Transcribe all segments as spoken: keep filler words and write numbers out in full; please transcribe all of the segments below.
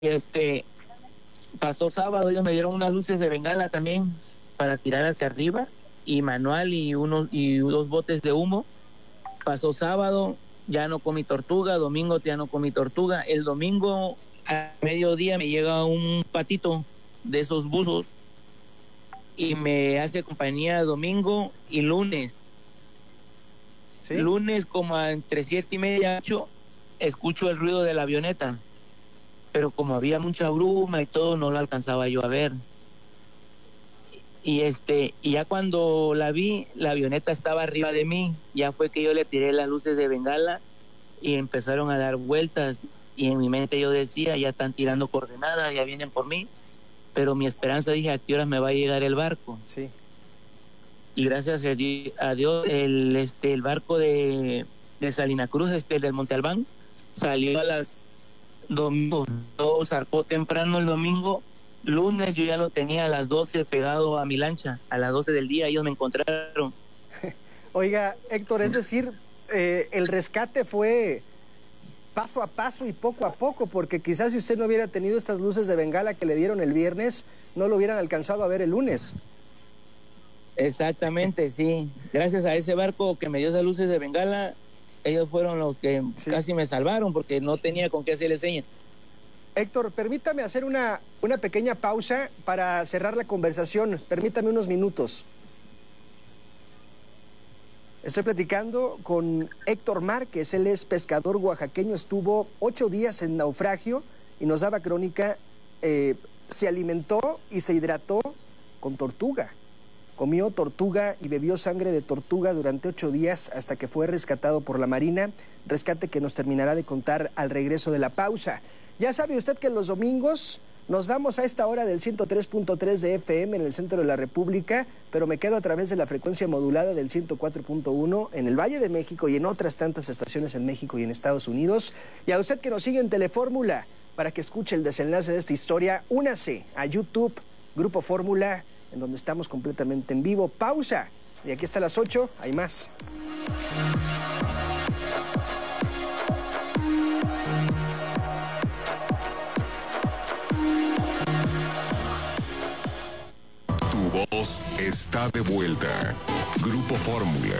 este, pasó sábado, ellos me dieron unas luces de bengala también para tirar hacia arriba, y manual y unos y dos botes de humo. Pasó sábado, ya no comí tortuga, domingo ya no comí tortuga. El domingo a mediodía me llega un patito de esos buzos y me hace compañía domingo y lunes. ¿Sí? Lunes como entre siete y media, ocho, escucho el ruido de la avioneta, pero como había mucha bruma y todo, no lo alcanzaba yo a ver. Y este y ya cuando la vi, la avioneta estaba arriba de mí. Ya fue que yo le tiré las luces de bengala y empezaron a dar vueltas, y en mi mente yo decía, ya están tirando coordenadas, ya vienen por mí. Pero mi esperanza, dije, ¿a qué horas me va a llegar el barco? Sí. Y gracias a Dios, el este el barco de, de Salina Cruz, este del Monte Albán, salió a las domingo, todo zarpó temprano el domingo. Lunes yo ya lo tenía a las doce pegado a mi lancha, a las doce del día ellos me encontraron. Oiga, Héctor, es decir, eh, el rescate fue paso a paso y poco a poco, porque quizás si usted no hubiera tenido estas luces de bengala que le dieron el viernes, no lo hubieran alcanzado a ver el lunes. Exactamente, sí. Gracias a ese barco que me dio esas luces de bengala, ellos fueron los que sí. casi me salvaron, porque no tenía con qué hacerle señas. Héctor, permítame hacer una, una pequeña pausa para cerrar la conversación. Permítame unos minutos. Estoy platicando con Héctor Márquez, él es pescador oaxaqueño, estuvo ocho días en naufragio y nos daba crónica, eh, se alimentó y se hidrató con tortuga. Comió tortuga y bebió sangre de tortuga durante ocho días hasta que fue rescatado por la Marina, rescate que nos terminará de contar al regreso de la pausa. Ya sabe usted que los domingos nos vamos a esta hora del ciento tres punto tres de F M en el centro de la República, pero me quedo a través de la frecuencia modulada del ciento cuatro punto uno en el Valle de México y en otras tantas estaciones en México y en Estados Unidos. Y a usted que nos sigue en Telefórmula, para que escuche el desenlace de esta historia, únase a YouTube, Grupo Fórmula, en donde estamos completamente en vivo. Pausa. Y aquí hasta las ocho, hay más. Voz está de vuelta. Grupo Fórmula.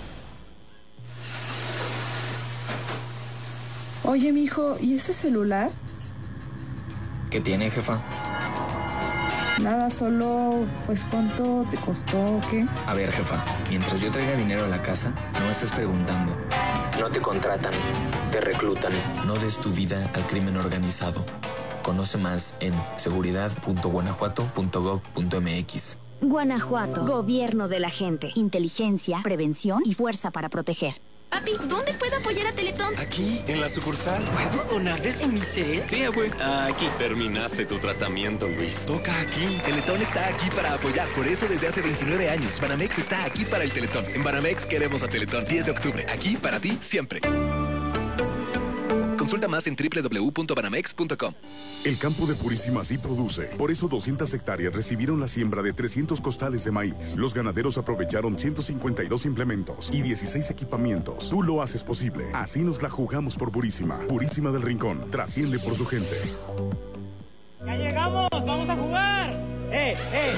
Oye, mijo, ¿y ese celular? ¿Qué tiene, jefa? Nada, solo, pues, ¿cuánto te costó o qué? A ver, jefa, mientras yo traiga dinero a la casa, no estés preguntando. No te contratan, te reclutan. No des tu vida al crimen organizado. Conoce más en seguridad punto guanajuato punto gob punto m x. Guanajuato, gobierno de la gente, inteligencia, prevención y fuerza para proteger. Papi, ¿dónde puedo apoyar a Teletón? Aquí, en la sucursal. ¿Puedo donar desde mi set? Sí, abue. Aquí. Terminaste tu tratamiento, Luis. Toca aquí. Teletón está aquí para apoyar. Por eso desde hace veintinueve años, Banamex está aquí para el Teletón. En Banamex queremos a Teletón. diez de octubre. Aquí para ti siempre. Consulta más en doble u doble u doble u punto banamex punto com. El campo de Purísima sí produce. Por eso doscientas hectáreas recibieron la siembra de trescientos costales de maíz. Los ganaderos aprovecharon ciento cincuenta y dos implementos y dieciséis equipamientos. Tú lo haces posible. Así nos la jugamos por Purísima. Purísima del Rincón. Trasciende por su gente. ¡Ya llegamos! ¡Vamos a jugar! ¡Eh, eh!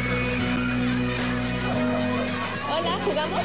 Hola, ¿jugamos?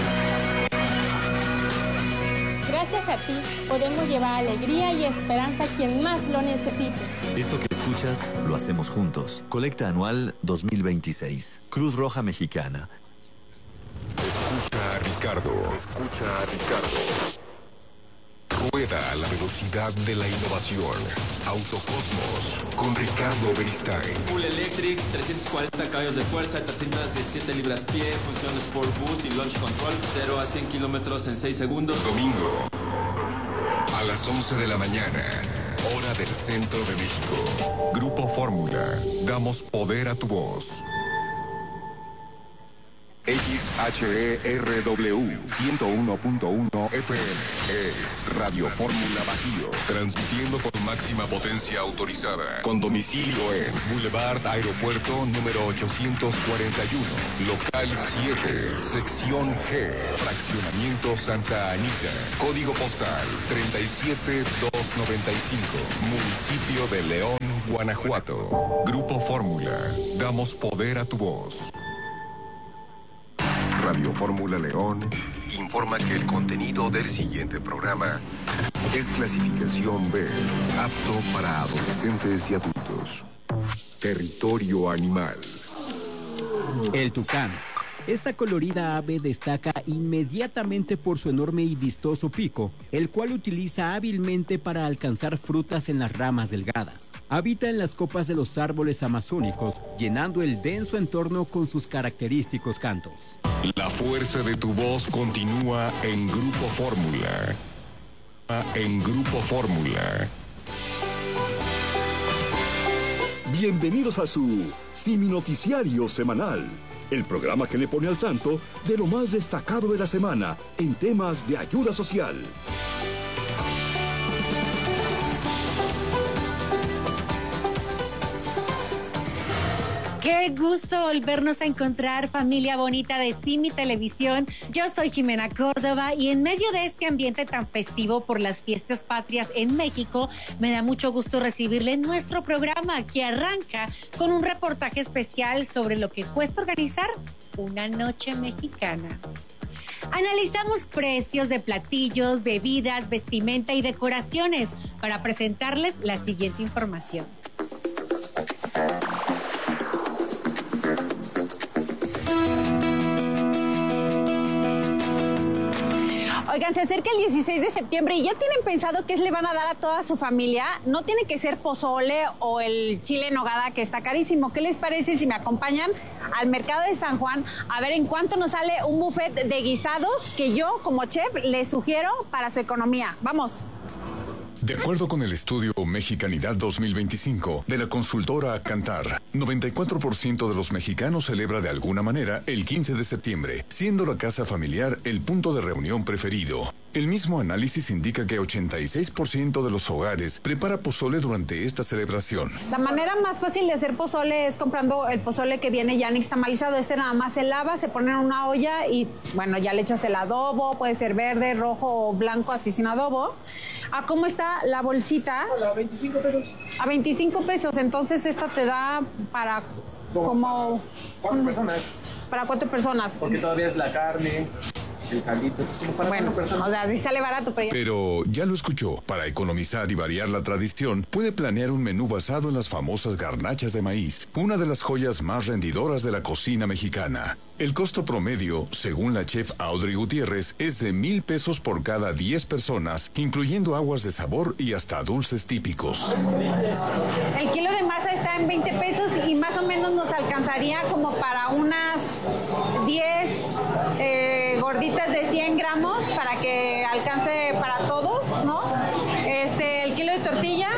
Gracias a ti, podemos llevar alegría y esperanza a quien más lo necesite. Esto que escuchas, lo hacemos juntos. Colecta anual dos mil veintiséis. Cruz Roja Mexicana. Escucha a Ricardo. Escucha a Ricardo. Rueda a la velocidad de la innovación. Autocosmos con Ricardo Beristain. Full Electric, trescientos cuarenta caballos de fuerza, trescientas diecisiete libras-pie, función Sport Boost y Launch Control, cero a cien kilómetros en seis segundos. Domingo, a las once de la mañana, hora del centro de México. Grupo Fórmula, damos poder a tu voz. X H E R W ciento uno punto uno F M. Es Radio Fórmula Bajío. Transmitiendo con máxima potencia autorizada. Con domicilio en Boulevard Aeropuerto número ochocientos cuarenta y uno. Local siete. Sección G. Fraccionamiento Santa Anita. Código postal treinta y siete mil doscientos noventa y cinco. Municipio de León, Guanajuato. Grupo Fórmula. Damos poder a tu voz. Radio Fórmula León informa que el contenido del siguiente programa es clasificación B, apto para adolescentes y adultos. Territorio animal. El tucán. Esta colorida ave destaca inmediatamente por su enorme y vistoso pico, el cual utiliza hábilmente para alcanzar frutas en las ramas delgadas. Habita en las copas de los árboles amazónicos, llenando el denso entorno con sus característicos cantos. La fuerza de tu voz continúa en Grupo Fórmula. En Grupo Fórmula. Bienvenidos a su Simi Noticiario Semanal, el programa que le pone al tanto de lo más destacado de la semana en temas de ayuda social. Qué gusto volvernos a encontrar, familia bonita de Simi Televisión. Yo soy Jimena Córdoba y en medio de este ambiente tan festivo por las fiestas patrias en México, me da mucho gusto recibirle en nuestro programa que arranca con un reportaje especial sobre lo que cuesta organizar una noche mexicana. Analizamos precios de platillos, bebidas, vestimenta y decoraciones para presentarles la siguiente información. Oigan, se acerca el dieciséis de septiembre y ya tienen pensado qué le van a dar a toda su familia. No tiene que ser pozole o el chile en nogada, que está carísimo. ¿Qué les parece si me acompañan al mercado de San Juan a ver en cuánto nos sale un buffet de guisados que yo, como chef, les sugiero para su economía? Vamos. De acuerdo con el estudio Mexicanidad dos mil veinticinco de la consultora Kantar, noventa y cuatro por ciento de los mexicanos celebra de alguna manera el quince de septiembre, siendo la casa familiar el punto de reunión preferido. El mismo análisis indica que ochenta y seis por ciento de los hogares prepara pozole durante esta celebración. La manera más fácil de hacer pozole es comprando el pozole que viene ya nixtamalizado. Este nada más se lava, se pone en una olla y bueno, ya le echas el adobo, puede ser verde, rojo o blanco, así sin adobo. ¿A cómo está la bolsita? A veinticinco pesos. A veinticinco pesos, entonces esta te da para como... ¿Cuatro personas? ¿Para cuatro personas? Porque todavía es la carne, el caldito, como para bueno, cuatro personas. O sea, sí sale barato, pero... Pero ya lo escuchó, para economizar y variar la tradición, puede planear un menú basado en las famosas garnachas de maíz, una de las joyas más rendidoras de la cocina mexicana. El costo promedio, según la chef Audrey Gutiérrez, es de mil pesos por cada diez personas, incluyendo aguas de sabor y hasta dulces típicos. El kilo de masa está en veinte pesos y más o menos nos alcanzaría como para unas diez eh, gorditas de cien gramos para que alcance para todos, ¿no? Este, el kilo de tortilla,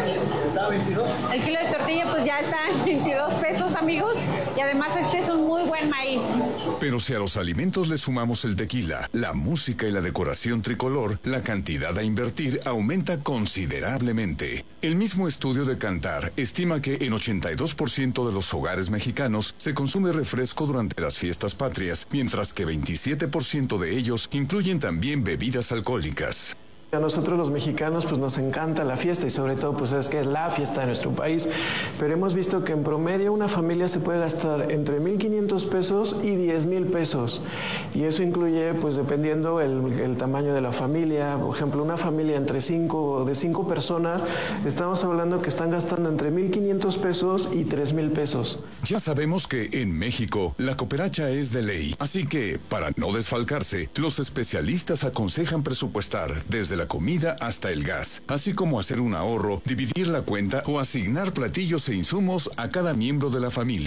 el kilo de tortilla pues ya está en veintidós pesos, amigos, y además este es un muy buen maíz. Pero si a los alimentos le sumamos el tequila, la música y la decoración tricolor, la cantidad a invertir aumenta considerablemente. El mismo estudio de Kantar estima que en ochenta y dos por ciento de los hogares mexicanos se consume refresco durante las fiestas patrias, mientras que veintisiete por ciento de ellos incluyen también bebidas alcohólicas. A nosotros los mexicanos pues nos encanta la fiesta y sobre todo pues es que es la fiesta de nuestro país, pero hemos visto que en promedio una familia se puede gastar entre mil quinientos pesos y diez mil pesos y eso incluye pues dependiendo el, el tamaño de la familia. Por ejemplo, una familia entre cinco, de cinco personas, estamos hablando que están gastando entre mil quinientos pesos y tres mil pesos. Ya sabemos que en México la cooperacha es de ley, así que para no desfalcarse, los especialistas aconsejan presupuestar desde la la comida hasta el gas, así como hacer un ahorro, dividir la cuenta o asignar platillos e insumos a cada miembro de la familia.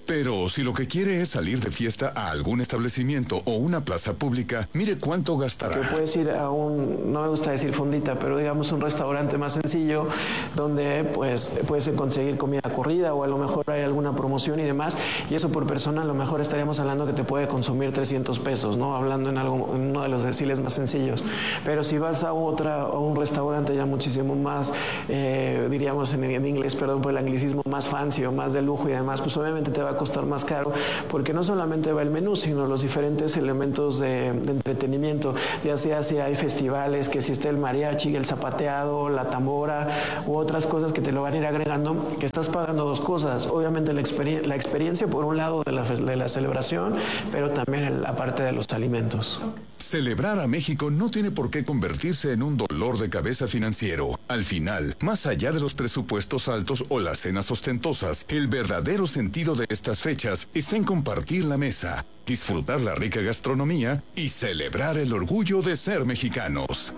Pero si lo que quiere es salir de fiesta a algún establecimiento o una plaza pública, mire cuánto gastará. Que puedes ir a un, no me gusta decir fondita, pero digamos un restaurante más sencillo, donde pues puedes conseguir comida corrida o a lo mejor hay alguna promoción y demás, y eso por persona a lo mejor estaríamos hablando que te puede consumir trescientos pesos, ¿no? Hablando en, algo, en uno de los deciles más sencillos. Pero si vas a otra, a un restaurante ya muchísimo más, eh, diríamos en, en inglés, perdón por el anglicismo, más fancy o más de lujo y demás, pues obviamente te va a costar más caro, porque no solamente va el menú, sino los diferentes elementos de, de entretenimiento, ya sea si hay festivales, que si está el mariachi, el zapateado, la tambora u otras cosas que te lo van a ir agregando, que estás pagando dos cosas, obviamente la, experien la experiencia por un lado de la, de la celebración, pero también la parte de los alimentos. Celebrar a México no tiene por qué convertirse en un dolor de cabeza financiero. Al final, más allá de los presupuestos altos o las cenas ostentosas, el verdadero sentido de estas fechas está en compartir la mesa, disfrutar la rica gastronomía y celebrar el orgullo de ser mexicanos.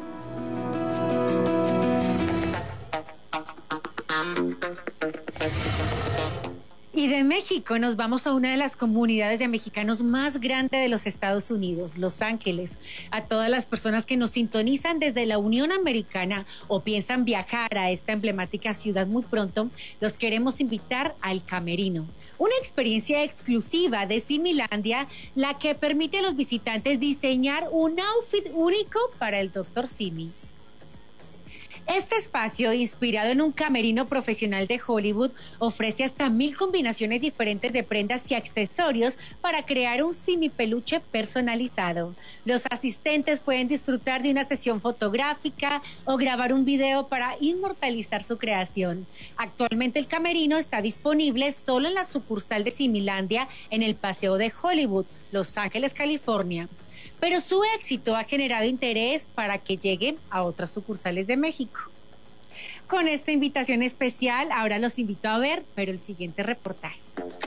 Y de México nos vamos a una de las comunidades de mexicanos más grande de los Estados Unidos, Los Ángeles. A todas las personas que nos sintonizan desde la Unión Americana o piensan viajar a esta emblemática ciudad muy pronto, los queremos invitar al Camerino. Una experiencia exclusiva de Similandia, la que permite a los visitantes diseñar un outfit único para el doctor Simi. Este espacio, inspirado en un camerino profesional de Hollywood, ofrece hasta mil combinaciones diferentes de prendas y accesorios para crear un Simi peluche personalizado. Los asistentes pueden disfrutar de una sesión fotográfica o grabar un video para inmortalizar su creación. Actualmente el camerino está disponible solo en la sucursal de Similandia en el Paseo de Hollywood, Los Ángeles, California. Pero su éxito ha generado interés para que lleguen a otras sucursales de México. Con esta invitación especial, ahora los invito a ver, pero el siguiente reportaje.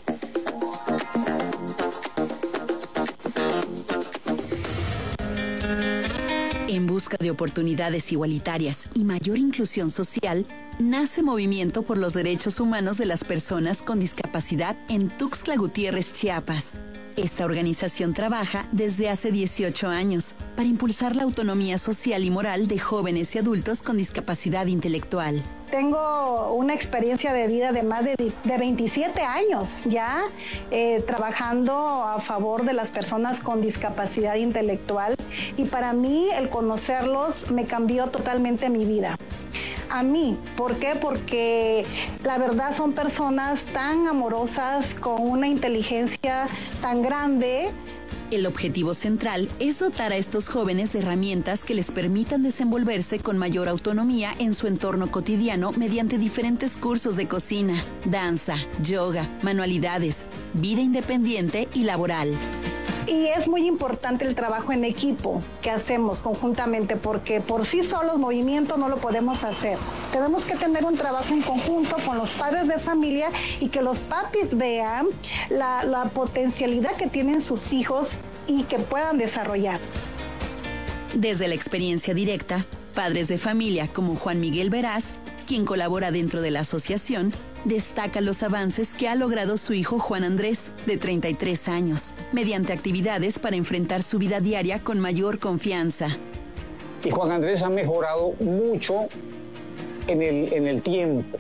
En busca de oportunidades igualitarias y mayor inclusión social, nace Movimiento por los Derechos Humanos de las Personas con Discapacidad en Tuxtla Gutiérrez, Chiapas. Esta organización trabaja desde hace dieciocho años para impulsar la autonomía social y moral de jóvenes y adultos con discapacidad intelectual. Tengo una experiencia de vida de más de, de veintisiete años ya eh, trabajando a favor de las personas con discapacidad intelectual, y para mí el conocerlos me cambió totalmente mi vida. A mí, ¿por qué? Porque la verdad son personas tan amorosas, con una inteligencia tan grande. El objetivo central es dotar a estos jóvenes de herramientas que les permitan desenvolverse con mayor autonomía en su entorno cotidiano mediante diferentes cursos de cocina, danza, yoga, manualidades, vida independiente y laboral. Y es muy importante el trabajo en equipo que hacemos conjuntamente, porque por sí solos movimiento no lo podemos hacer. Tenemos que tener un trabajo en conjunto con los padres de familia y que los papis vean la, la potencialidad que tienen sus hijos y que puedan desarrollar. Desde la experiencia directa, padres de familia como Juan Miguel Veraz, quien colabora dentro de la asociación, destaca los avances que ha logrado su hijo Juan Andrés, de treinta y tres años, mediante actividades para enfrentar su vida diaria con mayor confianza. Y Juan Andrés ha mejorado mucho en el, en el tiempo.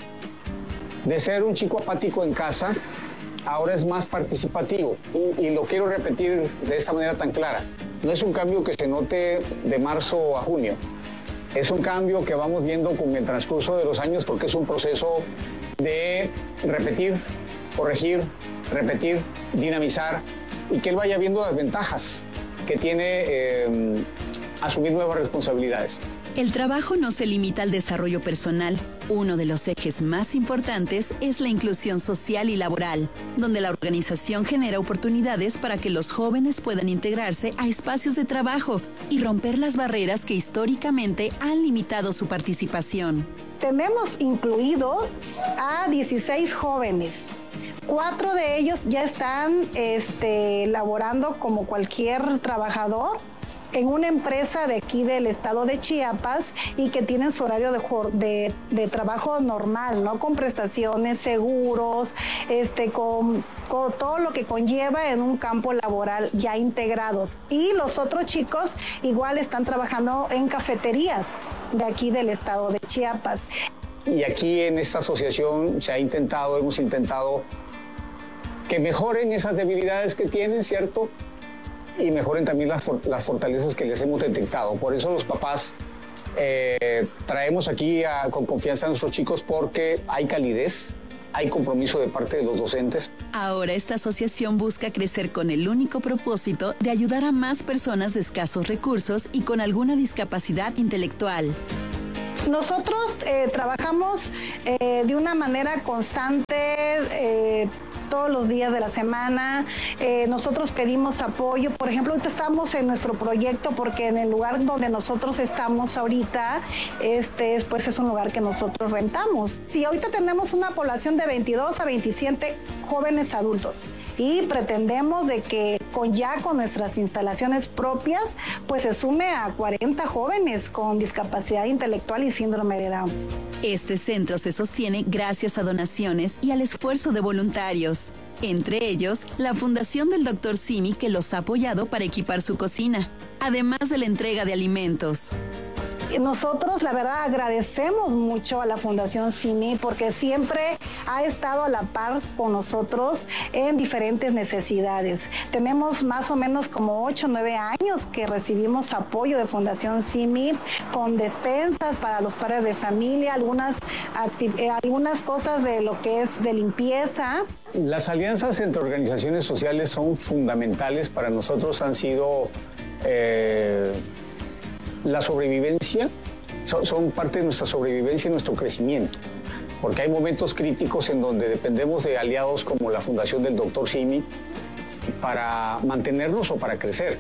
De ser un chico apático en casa, ahora es más participativo. Y, y lo quiero repetir de esta manera tan clara. No es un cambio que se note de marzo a junio. Es un cambio que vamos viendo con el transcurso de los años, porque es un proceso de repetir, corregir, repetir, dinamizar, y que él vaya viendo las ventajas que tiene eh, asumir nuevas responsabilidades. El trabajo no se limita al desarrollo personal. Uno de los ejes más importantes es la inclusión social y laboral, donde la organización genera oportunidades para que los jóvenes puedan integrarse a espacios de trabajo y romper las barreras que históricamente han limitado su participación. Tenemos incluido a dieciséis jóvenes. Cuatro de ellos ya están este, laborando como cualquier trabajador, en una empresa de aquí del estado de Chiapas y que tienen su horario de, de, de trabajo normal, ¿no? Con prestaciones, seguros, este, con, con todo lo que conlleva en un campo laboral ya integrados. Y los otros chicos igual están trabajando en cafeterías de aquí del estado de Chiapas. Y aquí en esta asociación se ha intentado, hemos intentado que mejoren esas debilidades que tienen, ¿cierto? Y mejoren también las, las fortalezas que les hemos detectado. Por eso los papás eh, traemos aquí a, con confianza a nuestros chicos, porque hay calidez, hay compromiso de parte de los docentes. Ahora esta asociación busca crecer con el único propósito de ayudar a más personas de escasos recursos y con alguna discapacidad intelectual. Nosotros eh, trabajamos eh, de una manera constante, eh, todos los días de la semana. Eh, nosotros pedimos apoyo. Por ejemplo, ahorita estamos en nuestro proyecto porque en el lugar donde nosotros estamos ahorita, este, pues es un lugar que nosotros rentamos. Sí, ahorita tenemos una población de veintidós a veintisiete jóvenes adultos y pretendemos de que con ya con nuestras instalaciones propias, pues se sume a cuarenta jóvenes con discapacidad intelectual y síndrome de Down. Este centro se sostiene gracias a donaciones y al esfuerzo de voluntarios. Entre ellos, la Fundación del doctor Simi, que los ha apoyado para equipar su cocina, además de la entrega de alimentos. Nosotros, la verdad, agradecemos mucho a la Fundación Simi porque siempre ha estado a la par con nosotros en diferentes necesidades. Tenemos más o menos como ocho o nueve años que recibimos apoyo de Fundación Simi con despensas para los padres de familia, algunas, eh, algunas cosas de lo que es de limpieza. Las alianzas entre organizaciones sociales son fundamentales para nosotros, han sido... Eh, La sobrevivencia, son, son parte de nuestra sobrevivencia y nuestro crecimiento, porque hay momentos críticos en donde dependemos de aliados como la Fundación del doctor Simi para mantenernos o para crecer.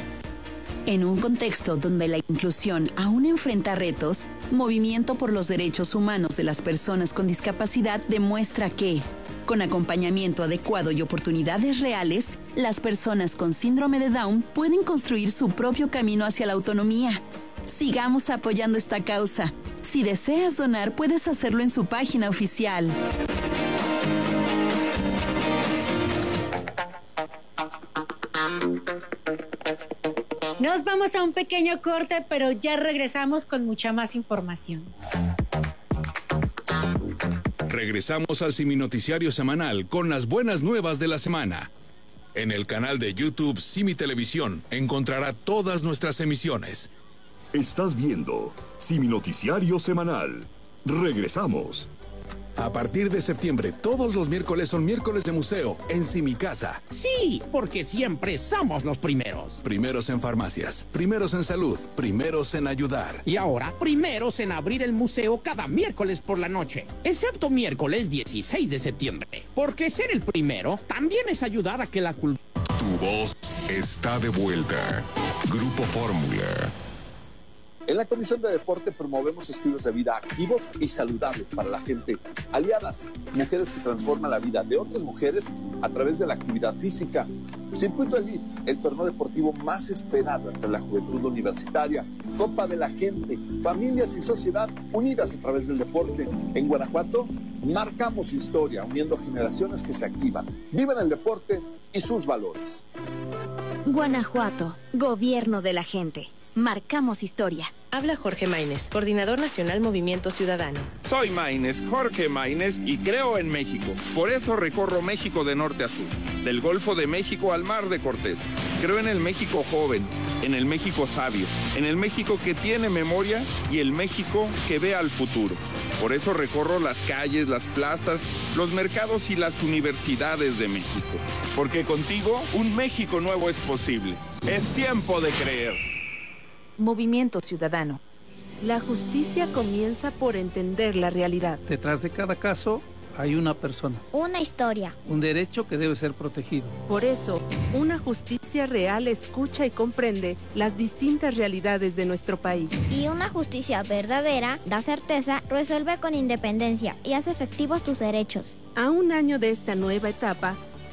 En un contexto donde la inclusión aún enfrenta retos, Movimiento por los Derechos Humanos de las Personas con Discapacidad demuestra que, con acompañamiento adecuado y oportunidades reales, las personas con síndrome de Down pueden construir su propio camino hacia la autonomía. Sigamos apoyando esta causa. Si deseas donar, puedes hacerlo en su página oficial. Nos vamos a un pequeño corte, pero ya regresamos con mucha más información. Regresamos al Simi Noticiario Semanal con las buenas nuevas de la semana. En el canal de YouTube Simi Televisión encontrará todas nuestras emisiones. Estás viendo Simi Noticiario Semanal. Regresamos. A partir de septiembre, todos los miércoles son miércoles de museo en Simi Casa. Sí, porque siempre somos los primeros. Primeros en farmacias, primeros en salud, primeros en ayudar. Y ahora, primeros en abrir el museo cada miércoles por la noche, excepto miércoles dieciséis de septiembre. Porque ser el primero también es ayudar a que la cultura... Tu voz está de vuelta. Grupo Fórmula. En la Comisión de Deporte promovemos estilos de vida activos y saludables para la gente. Aliadas, mujeres que transforman la vida de otras mujeres a través de la actividad física. Circuito Elite, el torneo deportivo más esperado entre la juventud universitaria. Copa de la Gente, familias y sociedad unidas a través del deporte. En Guanajuato, marcamos historia, uniendo generaciones que se activan, viven el deporte y sus valores. Guanajuato, Gobierno de la Gente. Marcamos historia. Habla Jorge Maínez, Coordinador Nacional Movimiento Ciudadano. Soy Maínez, Jorge Maínez, y creo en México. Por eso recorro México de norte a sur, del Golfo de México al Mar de Cortés. Creo en el México joven, en el México sabio, en el México que tiene memoria y el México que ve al futuro. Por eso recorro las calles, las plazas, los mercados y las universidades de México. Porque contigo, un México nuevo es posible. Es tiempo de creer. Movimiento Ciudadano. La justicia comienza por entender la realidad. Detrás de cada caso hay una persona. Una historia. Un derecho que debe ser protegido. Por eso, una justicia real escucha y comprende las distintas realidades de nuestro país. Y una justicia verdadera da certeza, resuelve con independencia y hace efectivos tus derechos. A un año de esta nueva etapa,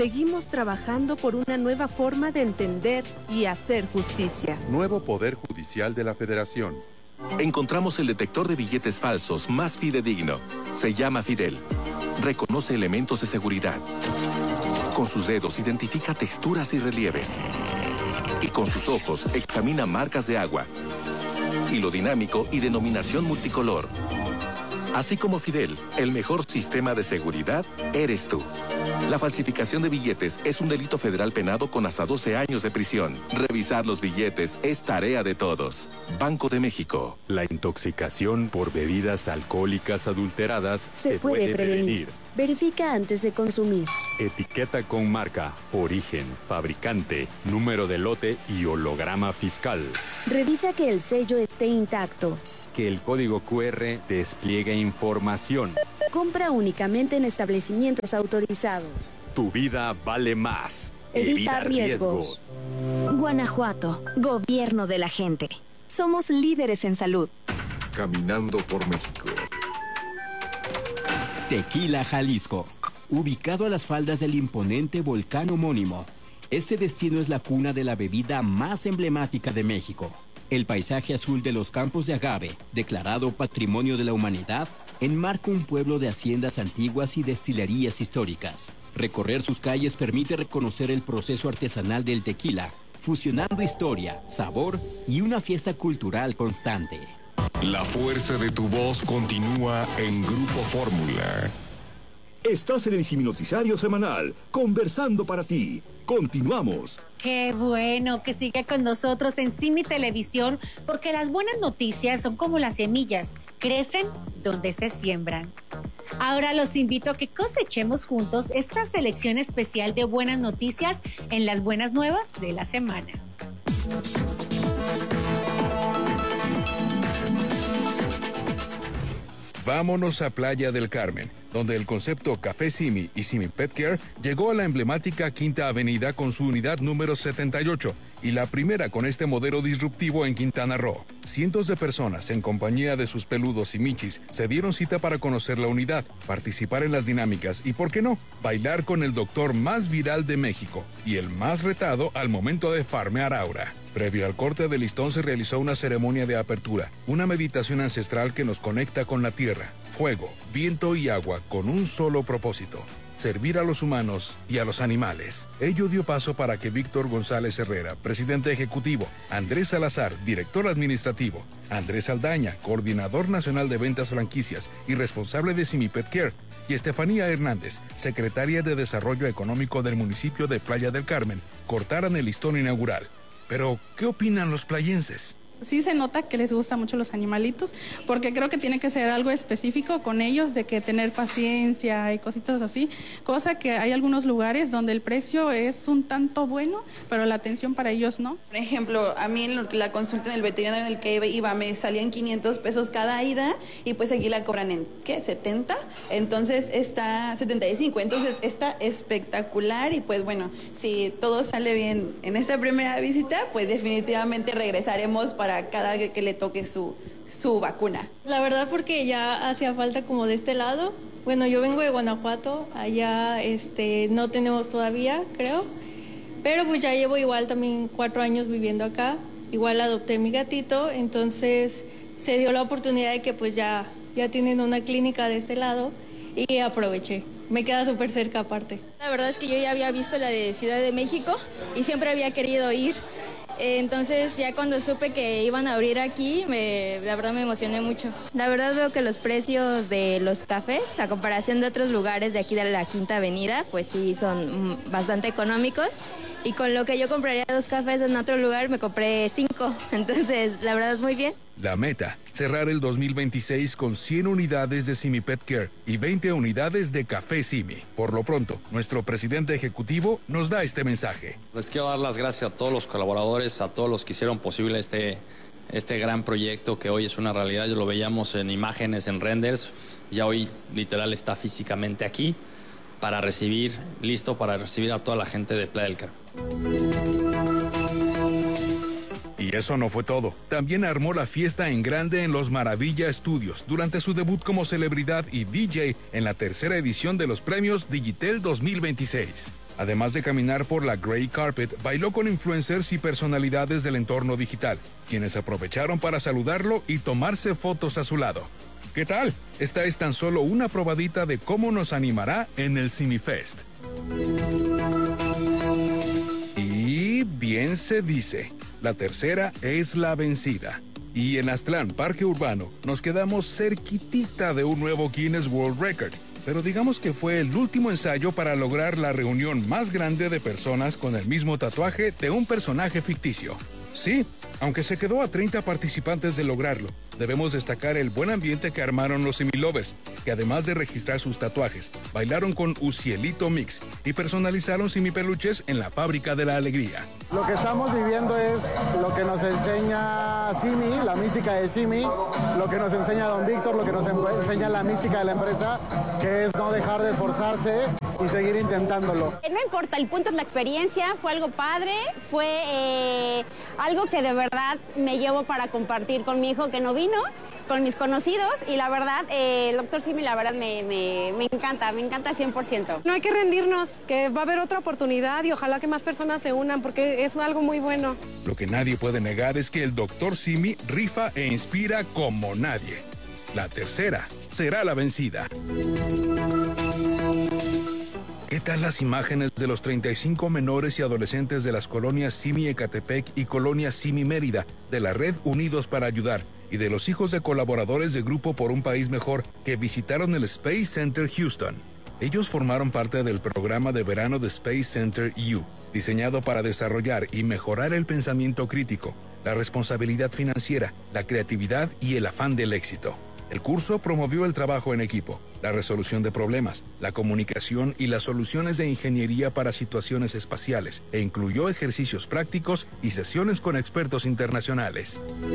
Seguimos trabajando por una nueva forma de entender y hacer justicia. Nuevo Poder Judicial de la Federación. Encontramos el detector de billetes falsos más fidedigno. Se llama Fidel. Reconoce elementos de seguridad. Con sus dedos identifica texturas y relieves. Y con sus ojos examina marcas de agua. Hilo dinámico y denominación multicolor. Así como Fidel, el mejor sistema de seguridad eres tú. La falsificación de billetes es un delito federal penado con hasta doce años de prisión. Revisar los billetes es tarea de todos. Banco de México. La intoxicación por bebidas alcohólicas adulteradas se, se puede, puede prevenir. prevenir. Verifica antes de consumir. Etiqueta con marca, origen, fabricante, número de lote y holograma fiscal. Revisa que el sello esté intacto. Que el código cu erre despliegue información. Compra únicamente en establecimientos autorizados. Tu vida vale más. Evita, Evita riesgos. riesgos. Guanajuato, gobierno de la gente. Somos líderes en salud. Caminando por México. Tequila, Jalisco. Ubicado a las faldas del imponente volcán homónimo, este destino es la cuna de la bebida más emblemática de México. El paisaje azul de los campos de agave, declarado Patrimonio de la Humanidad, enmarca un pueblo de haciendas antiguas y destilerías históricas. Recorrer sus calles permite reconocer el proceso artesanal del tequila, fusionando historia, sabor y una fiesta cultural constante. La fuerza de tu voz continúa en Grupo Fórmula. Estás en el Siminoticiario Semanal, conversando para ti. Continuamos. Qué bueno que siga con nosotros en Simi Televisión, porque las buenas noticias son como las semillas, crecen donde se siembran. Ahora los invito a que cosechemos juntos esta selección especial de buenas noticias en las buenas nuevas de la semana. Vámonos a Playa del Carmen, donde el concepto Café Simi y Simi Pet Care llegó a la emblemática Quinta Avenida con su unidad número setenta y ocho y la primera con este modelo disruptivo en Quintana Roo. Cientos de personas en compañía de sus peludos y michis se dieron cita para conocer la unidad, participar en las dinámicas y, ¿por qué no?, bailar con el doctor más viral de México y el más retado al momento de farmear aura. Previo al corte de listón se realizó una ceremonia de apertura, una meditación ancestral que nos conecta con la tierra, fuego, viento y agua con un solo propósito: servir a los humanos y a los animales. Ello dio paso para que Víctor González Herrera, presidente ejecutivo, Andrés Salazar, director administrativo, Andrés Aldaña, coordinador nacional de ventas franquicias y responsable de Simi Pet Care, y Estefanía Hernández, secretaria de Desarrollo Económico del municipio de Playa del Carmen, cortaran el listón inaugural. Pero, ¿qué opinan los playenses? Sí se nota que les gustan mucho los animalitos, porque creo que tiene que ser algo específico con ellos, de que tener paciencia y cositas así, cosa que hay algunos lugares donde el precio es un tanto bueno, pero la atención para ellos no. Por ejemplo, a mí en la consulta en el veterinario en el que iba me salían quinientos pesos cada ida, y pues aquí la cobran en, ¿qué?, setenta, entonces está setenta y cinco, entonces está espectacular, y pues bueno, si todo sale bien en esta primera visita, pues definitivamente regresaremos para cada que le toque su, su vacuna. La verdad, porque ya hacía falta como de este lado. Bueno, yo vengo de Guanajuato, allá este, no tenemos todavía, creo, pero pues ya llevo igual también cuatro años viviendo acá, igual adopté mi gatito, entonces se dio la oportunidad de que pues ya, ya tienen una clínica de este lado y aproveché. Me queda súper cerca aparte. La verdad es que yo ya había visto la de Ciudad de México y siempre había querido ir. Entonces ya cuando supe que iban a abrir aquí, me, la verdad me emocioné mucho. La verdad veo que los precios de los cafés, a comparación de otros lugares de aquí de la Quinta Avenida, pues sí son bastante económicos. Y con lo que yo compraría dos cafés en otro lugar, me compré cinco. Entonces, la verdad, muy bien. La meta, cerrar el dos mil veintiséis con cien unidades de Simi Pet Care y veinte unidades de Café Simi. Por lo pronto, nuestro presidente ejecutivo nos da este mensaje. Les quiero dar las gracias a todos los colaboradores, a todos los que hicieron posible este, este gran proyecto que hoy es una realidad. Lo veíamos en imágenes, en renders, ya hoy literal está físicamente aquí para recibir, listo para recibir a toda la gente de Playa del Carmen. Y eso no fue todo. También armó la fiesta en grande en los Maravilla Studios durante su debut como celebridad y D J en la tercera edición de los premios Digitel dos mil veintiséis. Además de caminar por la Grey Carpet, bailó con influencers y personalidades del entorno digital, quienes aprovecharon para saludarlo y tomarse fotos a su lado. ¿Qué tal? Esta es tan solo una probadita de cómo nos animará en el Simifest. Y bien se dice, la tercera es la vencida. Y en Aztlán, Parque Urbano, nos quedamos cerquitita de un nuevo Guinness World Record. Pero digamos que fue el último ensayo para lograr la reunión más grande de personas con el mismo tatuaje de un personaje ficticio. Sí, aunque se quedó a treinta participantes de lograrlo, debemos destacar el buen ambiente que armaron los Similovers, que además de registrar sus tatuajes, bailaron con Ucielito Mix y personalizaron simipeluches en la Fábrica de la Alegría. Lo que estamos viviendo es lo que nos enseña Simi, la mística de Simi, lo que nos enseña Don Víctor, lo que nos enseña la mística de la empresa, que es no dejar de esforzarse y seguir intentándolo. No importa, el punto es la experiencia, fue algo padre, fue eh, algo que de verdad me llevo para compartir con mi hijo que no vino, con mis conocidos, y la verdad, eh, el doctor Simi, la verdad, me, me, me encanta, me encanta cien por ciento. No hay que rendirnos, que va a haber otra oportunidad y ojalá que más personas se unan, porque es algo muy bueno. Lo que nadie puede negar es que el doctor Simi rifa e inspira como nadie. La tercera será la vencida. ¿Qué tal las imágenes de los treinta y cinco menores y adolescentes de las colonias Simi Ecatepec y colonia Simi Mérida de la red Unidos para Ayudar y de los hijos de colaboradores de Grupo por un País Mejor que visitaron el Space Center Houston? Ellos formaron parte del programa de verano de Space Center U, diseñado para desarrollar y mejorar el pensamiento crítico, la responsabilidad financiera, la creatividad y el afán del éxito. El curso promovió el trabajo en equipo, la resolución de problemas, la comunicación y las soluciones de ingeniería para situaciones espaciales, e incluyó ejercicios prácticos y sesiones con expertos internacionales.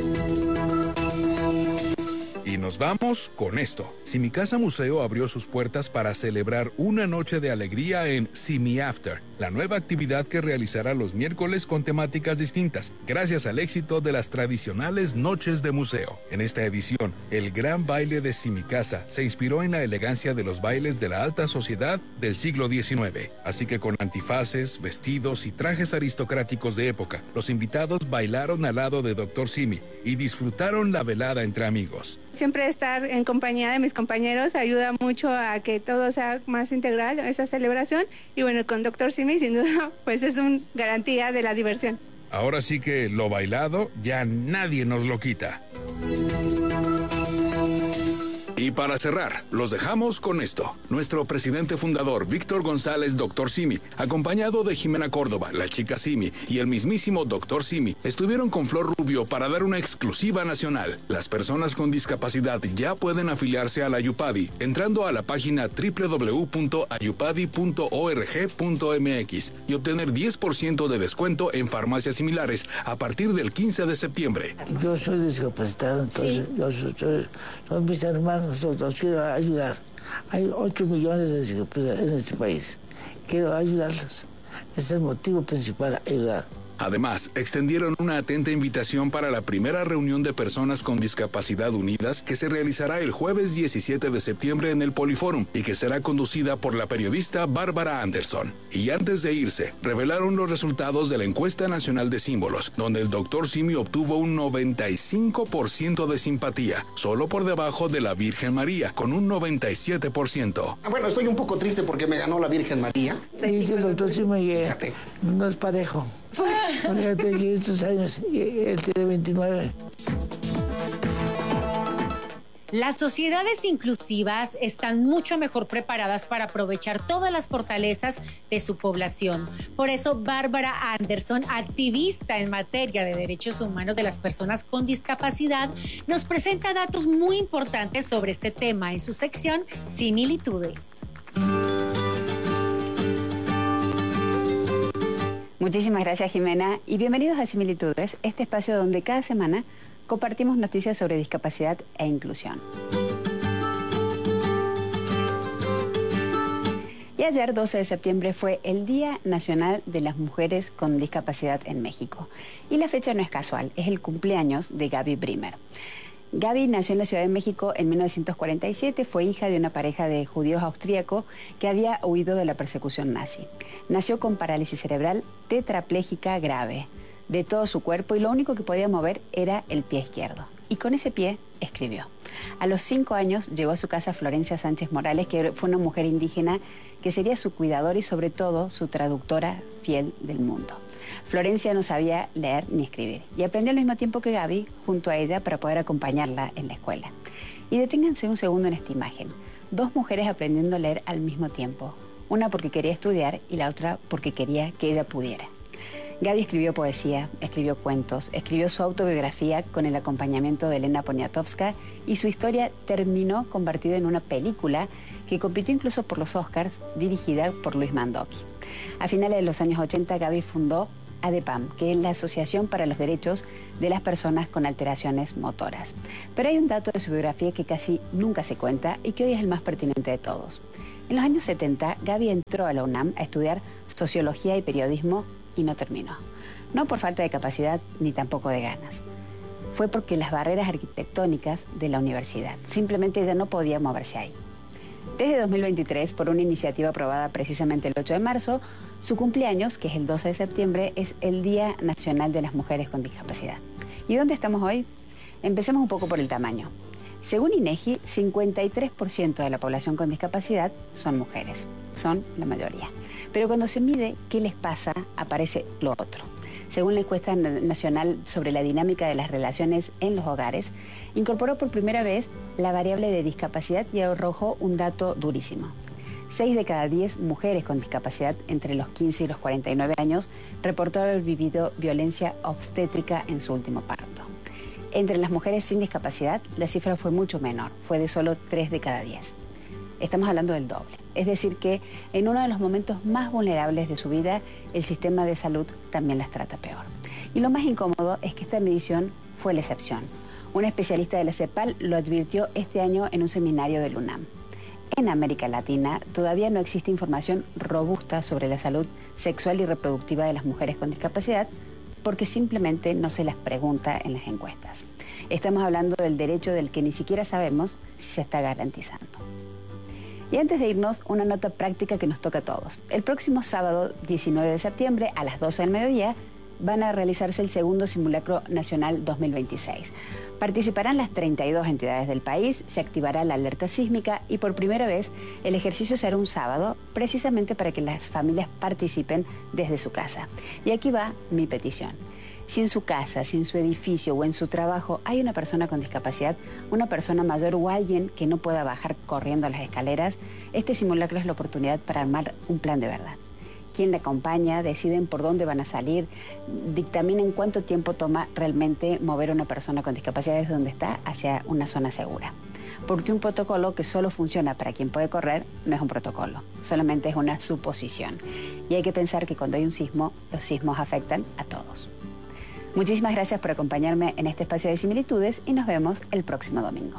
Y nos vamos con esto. Simi Casa Museo abrió sus puertas para celebrar una noche de alegría en Simi After, la nueva actividad que realizará los miércoles con temáticas distintas, gracias al éxito de las tradicionales noches de museo. En esta edición, el gran baile de Simi Casa se inspiró en la elegancia de los bailes de la alta sociedad del siglo diecinueve. Así que con antifaces, vestidos y trajes aristocráticos de época, los invitados bailaron al lado de doctor Simi y disfrutaron la velada entre amigos. Siempre estar en compañía de mis compañeros ayuda mucho a que todo sea más integral, esa celebración. Y bueno, con doctor Simi, sin duda, pues es una garantía de la diversión. Ahora sí que lo bailado ya nadie nos lo quita. Y para cerrar, los dejamos con esto. Nuestro presidente fundador, Víctor González, doctor Simi, acompañado de Jimena Córdoba, la chica Simi, y el mismísimo doctor Simi, estuvieron con Flor Rubio para dar una exclusiva nacional. Las personas con discapacidad ya pueden afiliarse a la Ayupadi, entrando a la página doble u doble u doble u punto ayupadi punto org punto m x y obtener diez por ciento de descuento en farmacias similares a partir del quince de septiembre. Yo soy discapacitado, entonces, sí. yo soy, soy, son mis hermanos. Los quiero ayudar. Hay ocho millones de discapacitados en este país. Quiero ayudarlos. Es el motivo principal, ayudar. Además, extendieron una atenta invitación para la primera reunión de personas con discapacidad unidas que se realizará el jueves diecisiete de septiembre en el Poliforum y que será conducida por la periodista Bárbara Anderson. Y antes de irse, revelaron los resultados de la encuesta nacional de símbolos, donde el doctor Simi obtuvo un noventa y cinco por ciento de simpatía, solo por debajo de la Virgen María, con un noventa y siete por ciento. Bueno, estoy un poco triste porque me ganó la Virgen María. Dice el doctor Simi que no es parejo. Fíjate que estos años, él tiene veintinueve. Las sociedades inclusivas están mucho mejor preparadas para aprovechar todas las fortalezas de su población. Por eso, Bárbara Anderson, activista en materia de derechos humanos de las personas con discapacidad, nos presenta datos muy importantes sobre este tema en su sección Similitudes. Muchísimas gracias, Jimena, y bienvenidos a Similitudes, este espacio donde cada semana compartimos noticias sobre discapacidad e inclusión. Y ayer, doce de septiembre, fue el Día Nacional de las Mujeres con Discapacidad en México. Y la fecha no es casual, es el cumpleaños de Gaby Brimer. Gaby nació en la Ciudad de México en mil novecientos cuarenta y siete, fue hija de una pareja de judíos austríacos que había huido de la persecución nazi. Nació con parálisis cerebral tetrapléjica grave de todo su cuerpo y lo único que podía mover era el pie izquierdo. Y con ese pie escribió. A los cinco años llegó a su casa Florencia Sánchez Morales, que fue una mujer indígena que sería su cuidadora y sobre todo su traductora fiel del mundo. Florencia no sabía leer ni escribir y aprendió al mismo tiempo que Gaby junto a ella para poder acompañarla en la escuela. Y deténganse un segundo en esta imagen. Dos mujeres aprendiendo a leer al mismo tiempo. Una porque quería estudiar y la otra porque quería que ella pudiera. Gaby escribió poesía, escribió cuentos, escribió su autobiografía con el acompañamiento de Elena Poniatowska y su historia terminó convertida en una película que compitió incluso por los Oscars, dirigida por Luis Mandoki. A finales de los años ochenta, Gaby fundó ADEPAM, que es la Asociación para los Derechos de las Personas con Alteraciones Motoras. Pero hay un dato de su biografía que casi nunca se cuenta y que hoy es el más pertinente de todos. En los años setenta, Gaby entró a la UNAM a estudiar Sociología y Periodismo y no terminó. No por falta de capacidad ni tampoco de ganas. Fue porque las barreras arquitectónicas de la universidad. Simplemente ella no podía moverse ahí. Desde dos mil veintitrés, por una iniciativa aprobada precisamente el ocho de marzo, su cumpleaños, que es el doce de septiembre, es el Día Nacional de las Mujeres con Discapacidad. ¿Y dónde estamos hoy? Empecemos un poco por el tamaño. Según INEGI, cincuenta y tres por ciento de la población con discapacidad son mujeres. Son la mayoría. Pero cuando se mide qué les pasa, aparece lo otro. Según la encuesta nacional sobre la dinámica de las relaciones en los hogares, incorporó por primera vez la variable de discapacidad y arrojó un dato durísimo. Seis de cada diez mujeres con discapacidad entre los quince y los cuarenta y nueve años reportó haber vivido violencia obstétrica en su último parto. Entre las mujeres sin discapacidad, la cifra fue mucho menor, fue de solo tres de cada diez. Estamos hablando del doble. Es decir que en uno de los momentos más vulnerables de su vida, el sistema de salud también las trata peor. Y lo más incómodo es que esta medición fue la excepción. Una especialista de la CEPAL lo advirtió este año en un seminario del UNAM. En América Latina todavía no existe información robusta sobre la salud sexual y reproductiva de las mujeres con discapacidad porque simplemente no se las pregunta en las encuestas. Estamos hablando del derecho del que ni siquiera sabemos si se está garantizando. Y antes de irnos, una nota práctica que nos toca a todos. El próximo sábado diecinueve de septiembre a las doce del mediodía van a realizarse el segundo Simulacro Nacional dos mil veintiséis. Participarán las treinta y dos entidades del país, se activará la alerta sísmica y por primera vez el ejercicio será un sábado precisamente para que las familias participen desde su casa. Y aquí va mi petición. Si en su casa, si en su edificio o en su trabajo hay una persona con discapacidad, una persona mayor o alguien que no pueda bajar corriendo las escaleras, este simulacro es la oportunidad para armar un plan de verdad. Quién le acompaña, deciden por dónde van a salir, dictaminen cuánto tiempo toma realmente mover a una persona con discapacidad desde donde está hacia una zona segura. Porque un protocolo que solo funciona para quien puede correr no es un protocolo, solamente es una suposición. Y hay que pensar que cuando hay un sismo, los sismos afectan a todos. Muchísimas gracias por acompañarme en este espacio de similitudes y nos vemos el próximo domingo.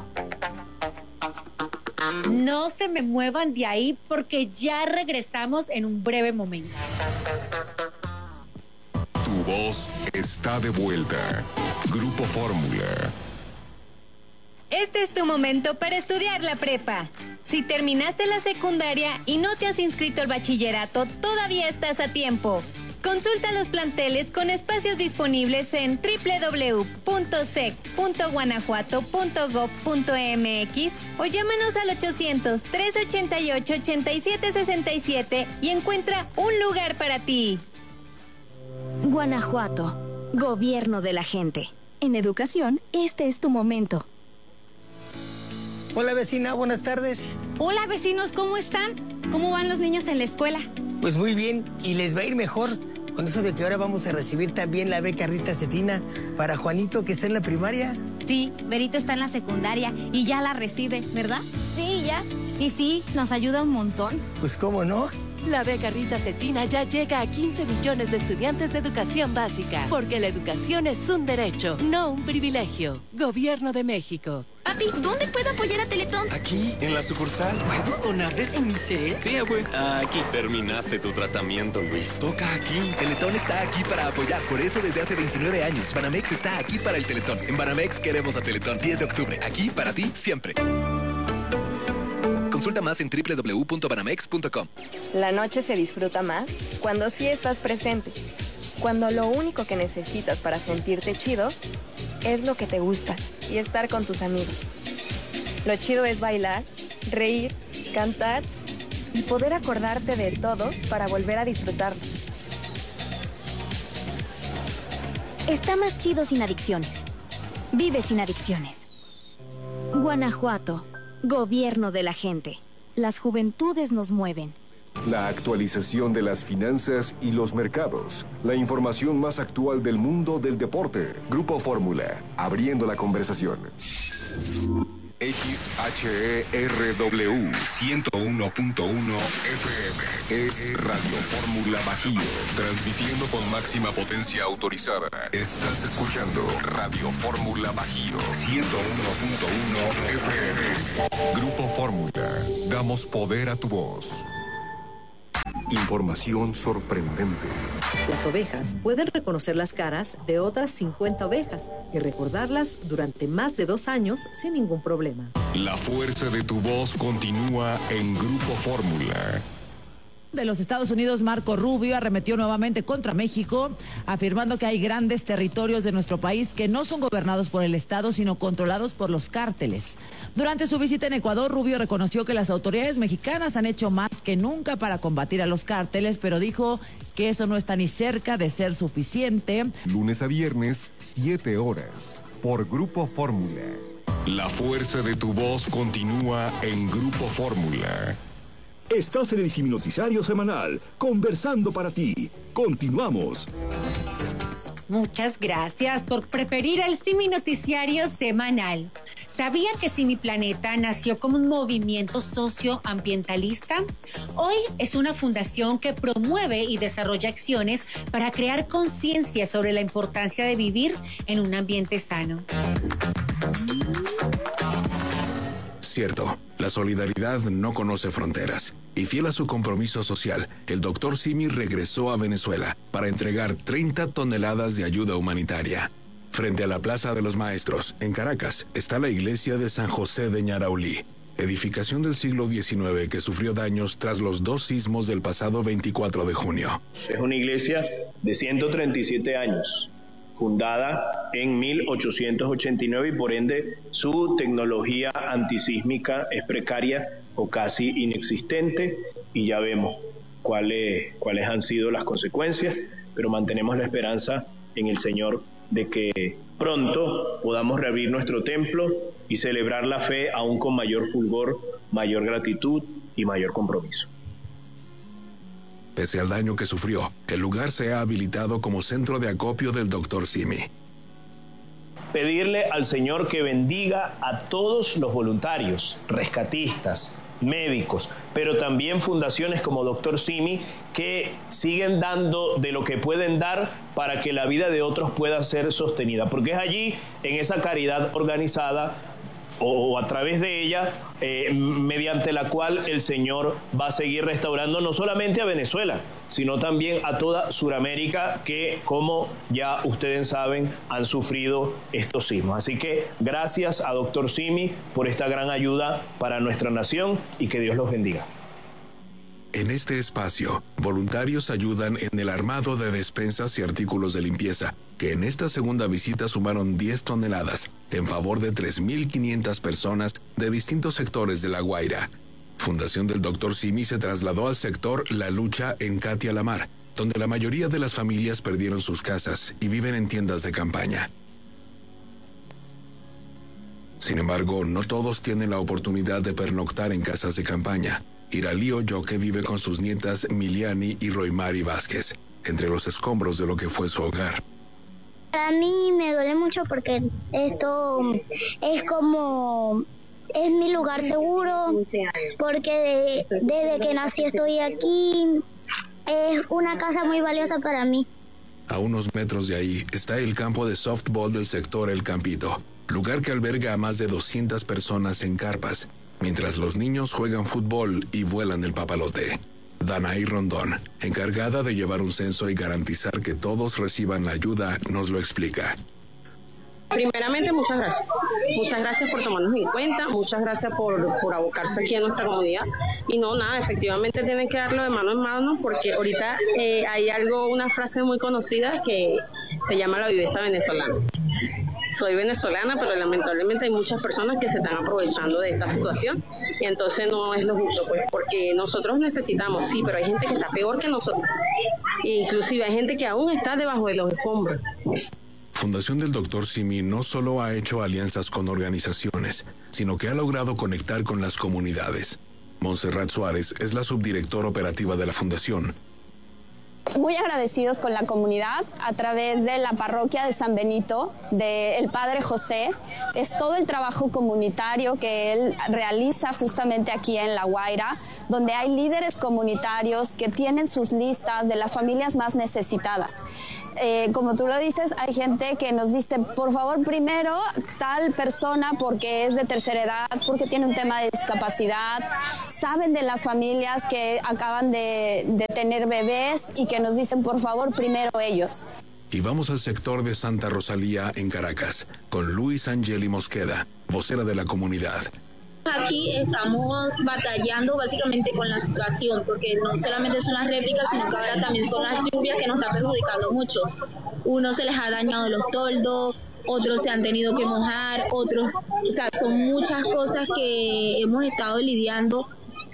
No se me muevan de ahí porque ya regresamos en un breve momento. Tu voz está de vuelta. Grupo Fórmula. Este es tu momento para estudiar la prepa. Si terminaste la secundaria y no te has inscrito al bachillerato, todavía estás a tiempo. Consulta los planteles con espacios disponibles en doble u doble u doble u punto sec punto guanajuato punto gob punto mx o llámanos al ochocientos, trescientos ochenta y ocho, ochenta y siete sesenta y siete y encuentra un lugar para ti. Guanajuato, gobierno de la gente. En educación, este es tu momento. Hola vecina, buenas tardes. Hola vecinos, ¿cómo están? ¿Cómo van los niños en la escuela? Pues muy bien, y les va a ir mejor con eso de que ahora vamos a recibir también la beca Rita Cetina para Juanito, que está en la primaria. Sí, Berito está en la secundaria y ya la recibe, ¿verdad? Sí, ya. Y sí, nos ayuda un montón. Pues cómo no. La beca Rita Cetina ya llega a quince millones de estudiantes de educación básica, porque la educación es un derecho, no un privilegio. Gobierno de México. Papi, ¿dónde puedo apoyar a Teletón? Aquí, en la sucursal. ¿Puedo donar de su miseria? Sí, abue. Aquí. Terminaste tu tratamiento, Luis. Toca aquí. Teletón está aquí para apoyar. Por eso desde hace veintinueve años, Banamex está aquí para el Teletón. En Banamex queremos a Teletón. diez de octubre. Aquí para ti, siempre. Consulta más en doble u doble u doble u punto banamex punto com. La noche se disfruta más cuando sí estás presente. Cuando lo único que necesitas para sentirte chido es lo que te gusta y estar con tus amigos. Lo chido es bailar, reír, cantar y poder acordarte de todo para volver a disfrutarlo. Está más chido sin adicciones. Vive sin adicciones. Guanajuato, gobierno de la gente. Las juventudes nos mueven. La actualización de las finanzas y los mercados. La información más actual del mundo del deporte. Grupo Fórmula, abriendo la conversación. X H E R W ciento uno punto uno F M es Radio Fórmula Bajío, transmitiendo con máxima potencia autorizada. Estás escuchando Radio Fórmula Bajío ciento uno punto uno F M. Grupo Fórmula, damos poder a tu voz. Información sorprendente. Las ovejas pueden reconocer las caras de otras cincuenta ovejas y recordarlas durante más de dos años sin ningún problema. La fuerza de tu voz continúa en Grupo Fórmula. De los Estados Unidos, Marco Rubio arremetió nuevamente contra México, afirmando que hay grandes territorios de nuestro país que no son gobernados por el Estado, sino controlados por los cárteles. Durante su visita en Ecuador, Rubio reconoció que las autoridades mexicanas han hecho más que nunca para combatir a los cárteles, pero dijo que eso no está ni cerca de ser suficiente. Lunes a viernes, siete horas, por Grupo Fórmula. La fuerza de tu voz continúa en Grupo Fórmula. Estás en el Simi Noticiario Semanal, conversando para ti. Continuamos. Muchas gracias por preferir el Simi Noticiario Semanal. ¿Sabía que Simi Planeta nació como un movimiento socioambientalista? Hoy es una fundación que promueve y desarrolla acciones para crear conciencia sobre la importancia de vivir en un ambiente sano. Cierto, la solidaridad no conoce fronteras. Y fiel a su compromiso social, el doctor Simi regresó a Venezuela para entregar treinta toneladas de ayuda humanitaria. Frente a la Plaza de los Maestros, en Caracas, está la iglesia de San José de Ñaraulí, edificación del siglo diecinueve que sufrió daños tras los dos sismos del pasado veinticuatro de junio. Es una iglesia de ciento treinta y siete años. Fundada en mil ochocientos ochenta y nueve y por ende su tecnología antisísmica es precaria o casi inexistente y ya vemos cuáles, cuáles han sido las consecuencias, pero mantenemos la esperanza en el Señor de que pronto podamos reabrir nuestro templo y celebrar la fe aún con mayor fulgor, mayor gratitud y mayor compromiso. Pese al daño que sufrió, el lugar se ha habilitado como centro de acopio del doctor Simi. Pedirle al Señor que bendiga a todos los voluntarios, rescatistas, médicos, pero también fundaciones como doctor Simi que siguen dando de lo que pueden dar para que la vida de otros pueda ser sostenida, porque es allí, en esa caridad organizada, o a través de ella, eh, mediante la cual el Señor va a seguir restaurando no solamente a Venezuela, sino también a toda Sudamérica que, como ya ustedes saben, han sufrido estos sismos. Así que gracias a doctor Simi por esta gran ayuda para nuestra nación y que Dios los bendiga. En este espacio, voluntarios ayudan en el armado de despensas y artículos de limpieza, que en esta segunda visita sumaron diez toneladas, en favor de tres mil quinientas personas de distintos sectores de La Guaira. Fundación del doctor Simi se trasladó al sector La Lucha en Catia La Mar, donde la mayoría de las familias perdieron sus casas y viven en tiendas de campaña. Sin embargo, no todos tienen la oportunidad de pernoctar en casas de campaña. Iralí Oyoque vive con sus nietas Miliani y Roymari Vázquez, entre los escombros de lo que fue su hogar. Para mí me duele mucho porque esto es como, es mi lugar seguro, porque de, desde que nací estoy aquí, es una casa muy valiosa para mí. A unos metros de ahí está el campo de softball del sector El Campito, lugar que alberga a más de doscientas personas en carpas, mientras los niños juegan fútbol y vuelan el papalote. Danaí Rondón, encargada de llevar un censo y garantizar que todos reciban la ayuda, nos lo explica. Primeramente, muchas gracias. Muchas gracias por tomarnos en cuenta, muchas gracias por, por abocarse aquí a nuestra comunidad. Y no, nada, efectivamente tienen que darlo de mano en mano, porque ahorita eh, hay algo, una frase muy conocida que se llama la viveza venezolana. Soy venezolana, pero lamentablemente hay muchas personas que se están aprovechando de esta situación, y entonces no es lo justo, pues, porque nosotros necesitamos, sí, pero hay gente que está peor que nosotros. E inclusive hay gente que aún está debajo de los escombros. Fundación del doctor Simi no solo ha hecho alianzas con organizaciones, sino que ha logrado conectar con las comunidades. Montserrat Suárez es la subdirectora operativa de la fundación. Muy agradecidos con la comunidad a través de la parroquia de San Benito, del Padre José. Es todo el trabajo comunitario que él realiza justamente aquí en La Guaira, donde hay líderes comunitarios que tienen sus listas de las familias más necesitadas. Eh, como tú lo dices, hay gente que nos dice, por favor, primero tal persona porque es de tercera edad, porque tiene un tema de discapacidad. Saben de las familias que acaban de, de tener bebés y que nos dicen, por favor, primero ellos. Y vamos al sector de Santa Rosalía en Caracas, con Luis Angeli Mosqueda, vocera de la comunidad. Aquí estamos batallando básicamente con la situación, porque no solamente son las réplicas, sino que ahora también son las lluvias que nos están perjudicando mucho. Unos se les ha dañado los toldos, otros se han tenido que mojar, otros, o sea, son muchas cosas que hemos estado lidiando.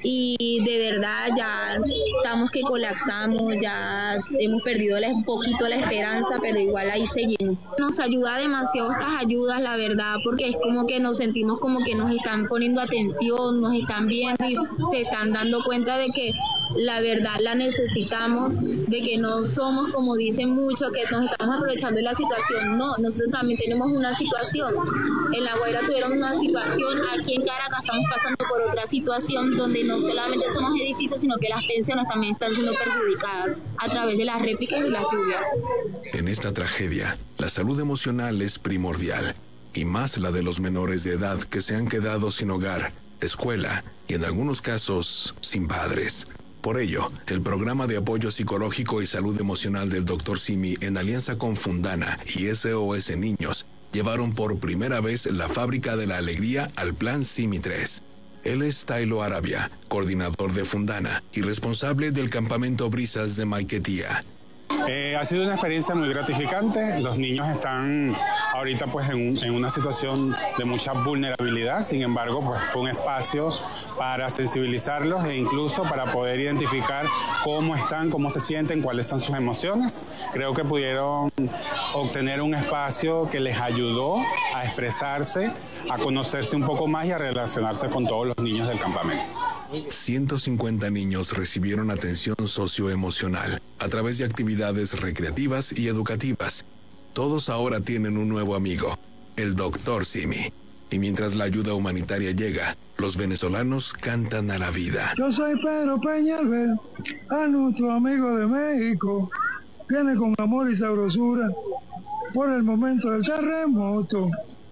Y de verdad ya estamos que colapsamos, ya hemos perdido la, un poquito la esperanza, pero igual ahí seguimos. Nos ayuda demasiado estas ayudas, la verdad, porque es como que nos sentimos como que nos están poniendo atención, nos están viendo y se están dando cuenta de que la verdad la necesitamos, de que no somos como dicen muchos, que nos estamos aprovechando de la situación. No, nosotros también tenemos una situación. En La Guaira tuvieron una situación, aquí en Caracas estamos pasando por otra situación donde no solamente somos edificios, sino que las pensiones también están siendo perjudicadas a través de las réplicas y las lluvias. En esta tragedia, la salud emocional es primordial, y más la de los menores de edad que se han quedado sin hogar, escuela y en algunos casos sin padres. Por ello, el programa de apoyo psicológico y salud emocional del doctor Simi, en alianza con Fundana y S O S Niños, llevaron por primera vez la Fábrica de la Alegría al Plan Simi tres. Él es Tailo Arabia, coordinador de Fundana y responsable del campamento Brisas de Maiquetía. Eh, ha sido una experiencia muy gratificante. Los niños están ahorita pues en, en una situación de mucha vulnerabilidad. Sin embargo, pues fue un espacio para sensibilizarlos e incluso para poder identificar cómo están, cómo se sienten, cuáles son sus emociones. Creo que pudieron obtener un espacio que les ayudó a expresarse, a conocerse un poco más y a relacionarse con todos los niños del campamento. ciento cincuenta niños recibieron atención socioemocional a través de actividades recreativas y educativas. Todos ahora tienen un nuevo amigo, el doctor Simi. Y mientras la ayuda humanitaria llega, los venezolanos cantan a la vida. Yo soy Pedro Peñalver, a nuestro amigo de México. Viene con amor y sabrosura por el momento del terremoto.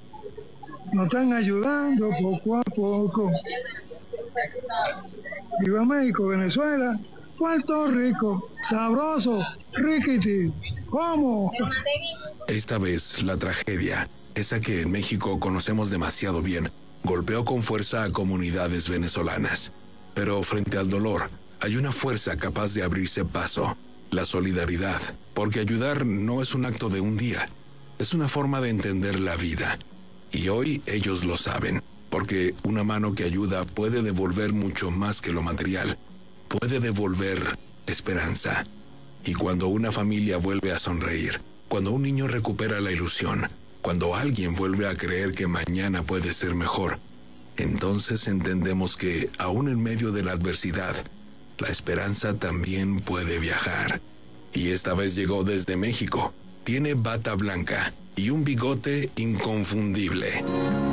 Nos están ayudando poco a poco. Viva México, Venezuela, Puerto Rico, sabroso, riquiti, ¿cómo? Esta vez la tragedia, esa que en México conocemos demasiado bien, golpeó con fuerza a comunidades venezolanas. Pero frente al dolor, hay una fuerza capaz de abrirse paso, la solidaridad, porque ayudar no es un acto de un día, es una forma de entender la vida. Y hoy ellos lo saben. Porque una mano que ayuda puede devolver mucho más que lo material. Puede devolver esperanza. Y cuando una familia vuelve a sonreír, cuando un niño recupera la ilusión, cuando alguien vuelve a creer que mañana puede ser mejor, entonces entendemos que, aún en medio de la adversidad, la esperanza también puede viajar. Y esta vez llegó desde México. Tiene bata blanca y un bigote inconfundible.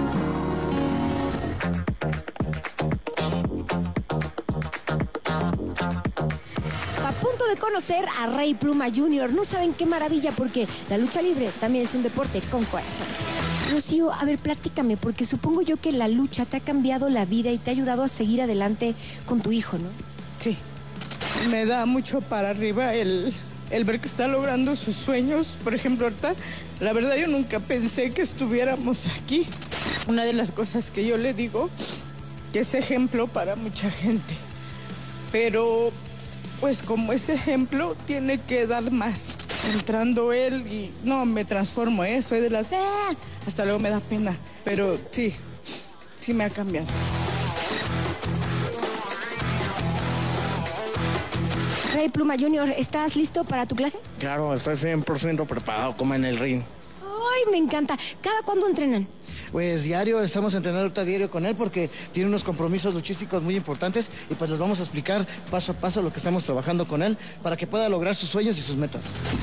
A punto de conocer a Rey Pluma junior No saben qué maravilla, porque la lucha libre también es un deporte con corazón. Rocío, a ver, platícame, porque supongo yo que la lucha te ha cambiado la vida y te ha ayudado a seguir adelante con tu hijo, ¿no? Sí, me da mucho para arriba el, el ver que está logrando sus sueños. Por ejemplo, ahorita, la verdad yo nunca pensé que estuviéramos aquí. Una de las cosas que yo le digo, que es ejemplo para mucha gente, pero pues como ese ejemplo tiene que dar más. Entrando él y no, me transformo, ¿eh? Soy de las... ¡Ah! Hasta luego me da pena, pero sí, sí me ha cambiado. Rey Pluma Junior, ¿estás listo para tu clase? Claro, estoy cien por ciento preparado, como en el ring. Ay, me encanta. ¿Cada cuándo entrenan? Pues diario, estamos entrenando ahorita diario con él porque tiene unos compromisos luchísticos muy importantes y pues les vamos a explicar paso a paso lo que estamos trabajando con él para que pueda lograr sus sueños y sus metas.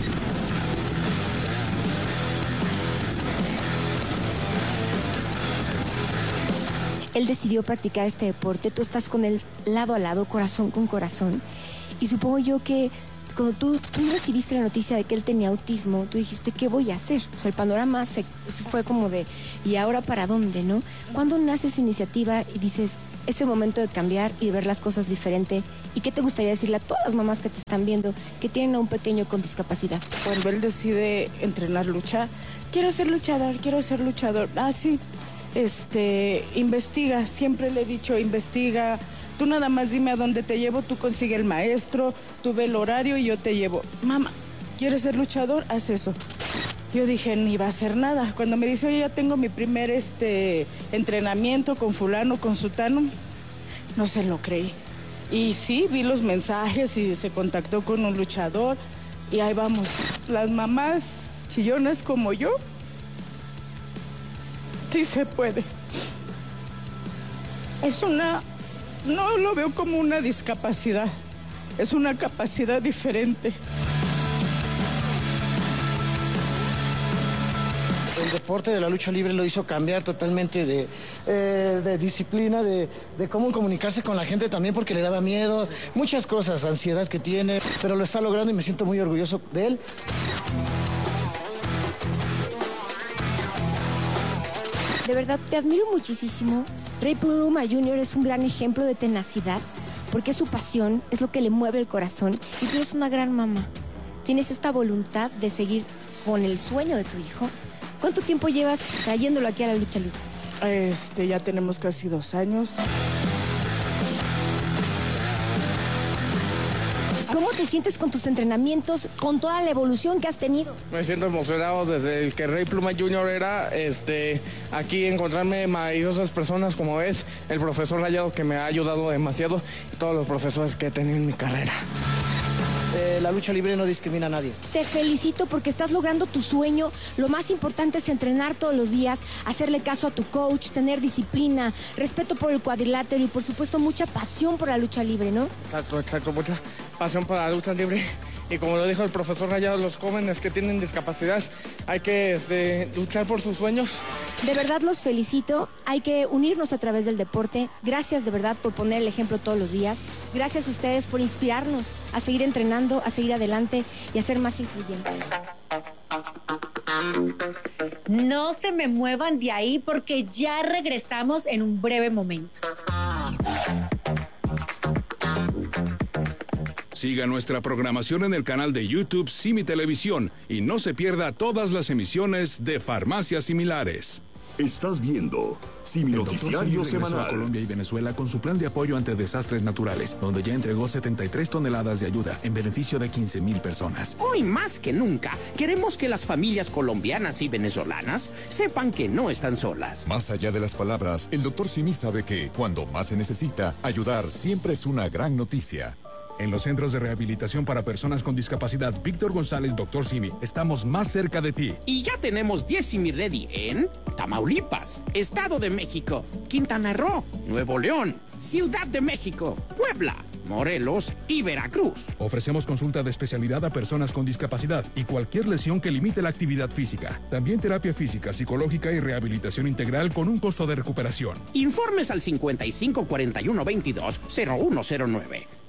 Él decidió practicar este deporte, tú estás con él lado a lado, corazón con corazón, y supongo yo que cuando tú, tú recibiste la noticia de que él tenía autismo, tú dijiste, ¿qué voy a hacer? O sea, el panorama se, fue como de, ¿y ahora para dónde, no? ¿Cuándo nace esa iniciativa y dices, es el momento de cambiar y de ver las cosas diferente? ¿Y qué te gustaría decirle a todas las mamás que te están viendo que tienen a un pequeño con discapacidad? Cuando él decide entrenar lucha, quiero ser luchador, quiero ser luchador. Ah, sí, este, investiga, siempre le he dicho, investiga. Tú nada más dime a dónde te llevo, tú consigue el maestro, tú ve el horario y yo te llevo. Mamá, ¿quieres ser luchador? Haz eso. Yo dije, ni va a hacer nada. Cuando me dice, oye, ya tengo mi primer este, entrenamiento con fulano, con sutano, no se lo creí. Y sí, vi los mensajes y se contactó con un luchador y ahí vamos. Las mamás chillonas como yo, sí se puede. Es una... No lo veo como una discapacidad, es una capacidad diferente. El deporte de la lucha libre lo hizo cambiar totalmente de, eh, de disciplina, de, de cómo comunicarse con la gente también porque le daba miedo, muchas cosas, ansiedad que tiene, pero lo está logrando y me siento muy orgulloso de él. De verdad, te admiro muchísimo. Rey Pluma Junior es un gran ejemplo de tenacidad, porque su pasión es lo que le mueve el corazón y tú eres una gran mamá. Tienes esta voluntad de seguir con el sueño de tu hijo. ¿Cuánto tiempo llevas trayéndolo aquí a la lucha libre? Este, ya tenemos casi dos años. ¿Cómo te sientes con tus entrenamientos, con toda la evolución que has tenido? Me siento emocionado desde el que Rey Pluma Junior era, este, aquí encontrarme maravillosas personas como es el profesor Rayado, que me ha ayudado demasiado, y todos los profesores que he tenido en mi carrera. Eh, la lucha libre no discrimina a nadie. Te felicito porque estás logrando tu sueño. Lo más importante es entrenar todos los días, hacerle caso a tu coach, tener disciplina, respeto por el cuadrilátero y por supuesto mucha pasión por la lucha libre, ¿no? Exacto, exacto, mucha pasión por la lucha libre. Y como lo dijo el profesor Rayado, los jóvenes que tienen discapacidad hay que este, luchar por sus sueños. De verdad los felicito, hay que unirnos a través del deporte. Gracias de verdad por poner el ejemplo todos los días. Gracias a ustedes por inspirarnos a seguir entrenando, a seguir adelante y a ser más influyentes. No se me muevan de ahí porque ya regresamos en un breve momento. Siga nuestra programación en el canal de YouTube Simi Televisión y no se pierda todas las emisiones de Farmacias Similares. Estás viendo Simi Noticiario Semanal. A Colombia y Venezuela con su plan de apoyo ante desastres naturales, donde ya entregó setenta y tres toneladas de ayuda en beneficio de quince mil personas. Hoy más que nunca, queremos que las familias colombianas y venezolanas sepan que no están solas. Más allá de las palabras, el doctor Simi sabe que, cuando más se necesita, ayudar siempre es una gran noticia. En los centros de rehabilitación para personas con discapacidad Víctor González, doctor Simi, estamos más cerca de ti. Y ya tenemos diez Simi Ready en Tamaulipas, Estado de México, Quintana Roo, Nuevo León, Ciudad de México, Puebla, Morelos y Veracruz. Ofrecemos consulta de especialidad a personas con discapacidad y cualquier lesión que limite la actividad física. También terapia física, psicológica y rehabilitación integral con un costo de recuperación. Informes al cincuenta y cinco cuarenta y uno veintidós cero uno cero nueve.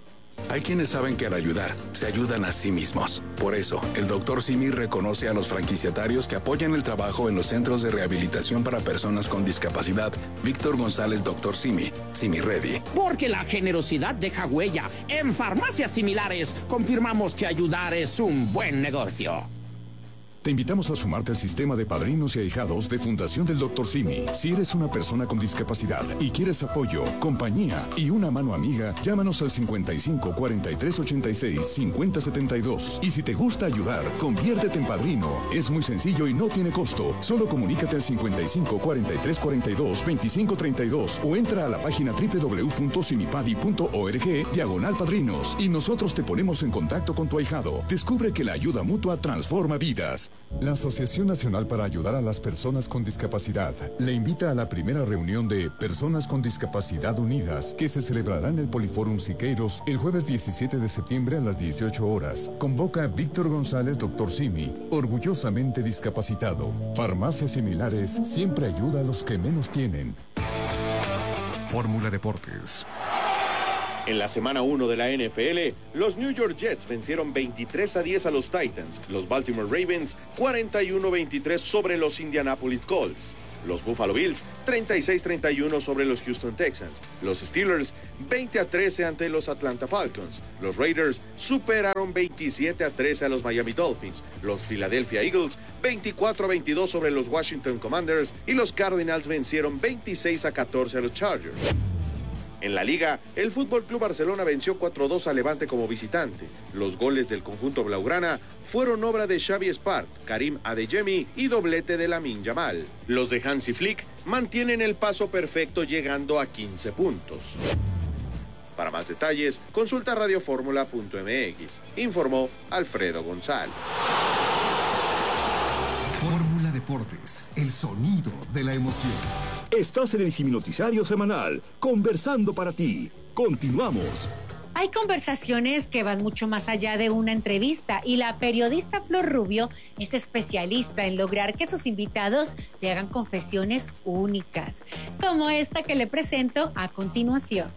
Hay quienes saben que al ayudar, se ayudan a sí mismos. Por eso, el doctor Simi reconoce a los franquiciatarios que apoyan el trabajo en los centros de rehabilitación para personas con discapacidad. Víctor González, doctor Simi, Simi Ready. Porque la generosidad deja huella. En farmacias similares, confirmamos que ayudar es un buen negocio. Te invitamos a sumarte al sistema de padrinos y ahijados de Fundación del doctor Simi. Si eres una persona con discapacidad y quieres apoyo, compañía y una mano amiga, llámanos al cincuenta y cinco, cuarenta y tres, ochenta y seis, cincuenta, setenta y dos. Y si te gusta ayudar, conviértete en padrino. Es muy sencillo y no tiene costo. Solo comunícate al cincuenta y cinco, cuarenta y tres, cuarenta y dos, veinticinco, treinta y dos o entra a la página doble u doble u doble u punto simipadi punto org diagonal padrinos y nosotros te ponemos en contacto con tu ahijado. Descubre que la ayuda mutua transforma vidas. La Asociación Nacional para Ayudar a las Personas con Discapacidad le invita a la primera reunión de Personas con Discapacidad Unidas, que se celebrará en el Poliforum Siqueiros el jueves diecisiete de septiembre a las dieciocho horas. Convoca Víctor González, doctor Simi, orgullosamente discapacitado. Farmacias similares siempre ayuda a los que menos tienen. Fórmula Deportes. En la semana uno de la N F L, los New York Jets vencieron veintitrés a diez a los Titans, los Baltimore Ravens cuarenta y uno a veintitrés sobre los Indianapolis Colts, los Buffalo Bills treinta y seis a treinta y uno sobre los Houston Texans, los Steelers veinte a trece ante los Atlanta Falcons, los Raiders superaron veintisiete a trece a los Miami Dolphins, los Philadelphia Eagles veinticuatro a veintidós sobre los Washington Commanders y los Cardinals vencieron veintiséis a catorce a los Chargers. En la Liga, el F C Barcelona venció cuatro a dos a Levante como visitante. Los goles del conjunto blaugrana fueron obra de Xavi Espart, Karim Adeyemi y doblete de Lamine Yamal. Los de Hansi Flick mantienen el paso perfecto llegando a quince puntos. Para más detalles, consulta radioformula punto m x. Informó Alfredo González. Fórmula Deportes, el sonido de la emoción. Estás en el Simi Noticiario Semanal, conversando para ti. Continuamos. Hay conversaciones que van mucho más allá de una entrevista y la periodista Flor Rubio es especialista en lograr que sus invitados le hagan confesiones únicas, como esta que le presento a continuación.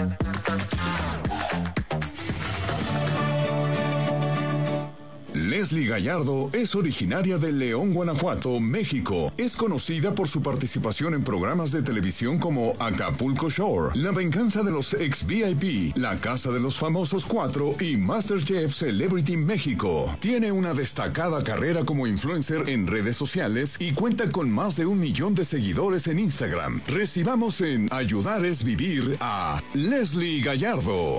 Leslie Gallardo es originaria de León, Guanajuato, México. Es conocida por su participación en programas de televisión como Acapulco Shore, La Venganza de los Ex V I P, La Casa de los Famosos cuatro y MasterChef Celebrity México. Tiene una destacada carrera como influencer en redes sociales y cuenta con más de un millón de seguidores en Instagram. Recibamos en Ayudar es Vivir a Leslie Gallardo.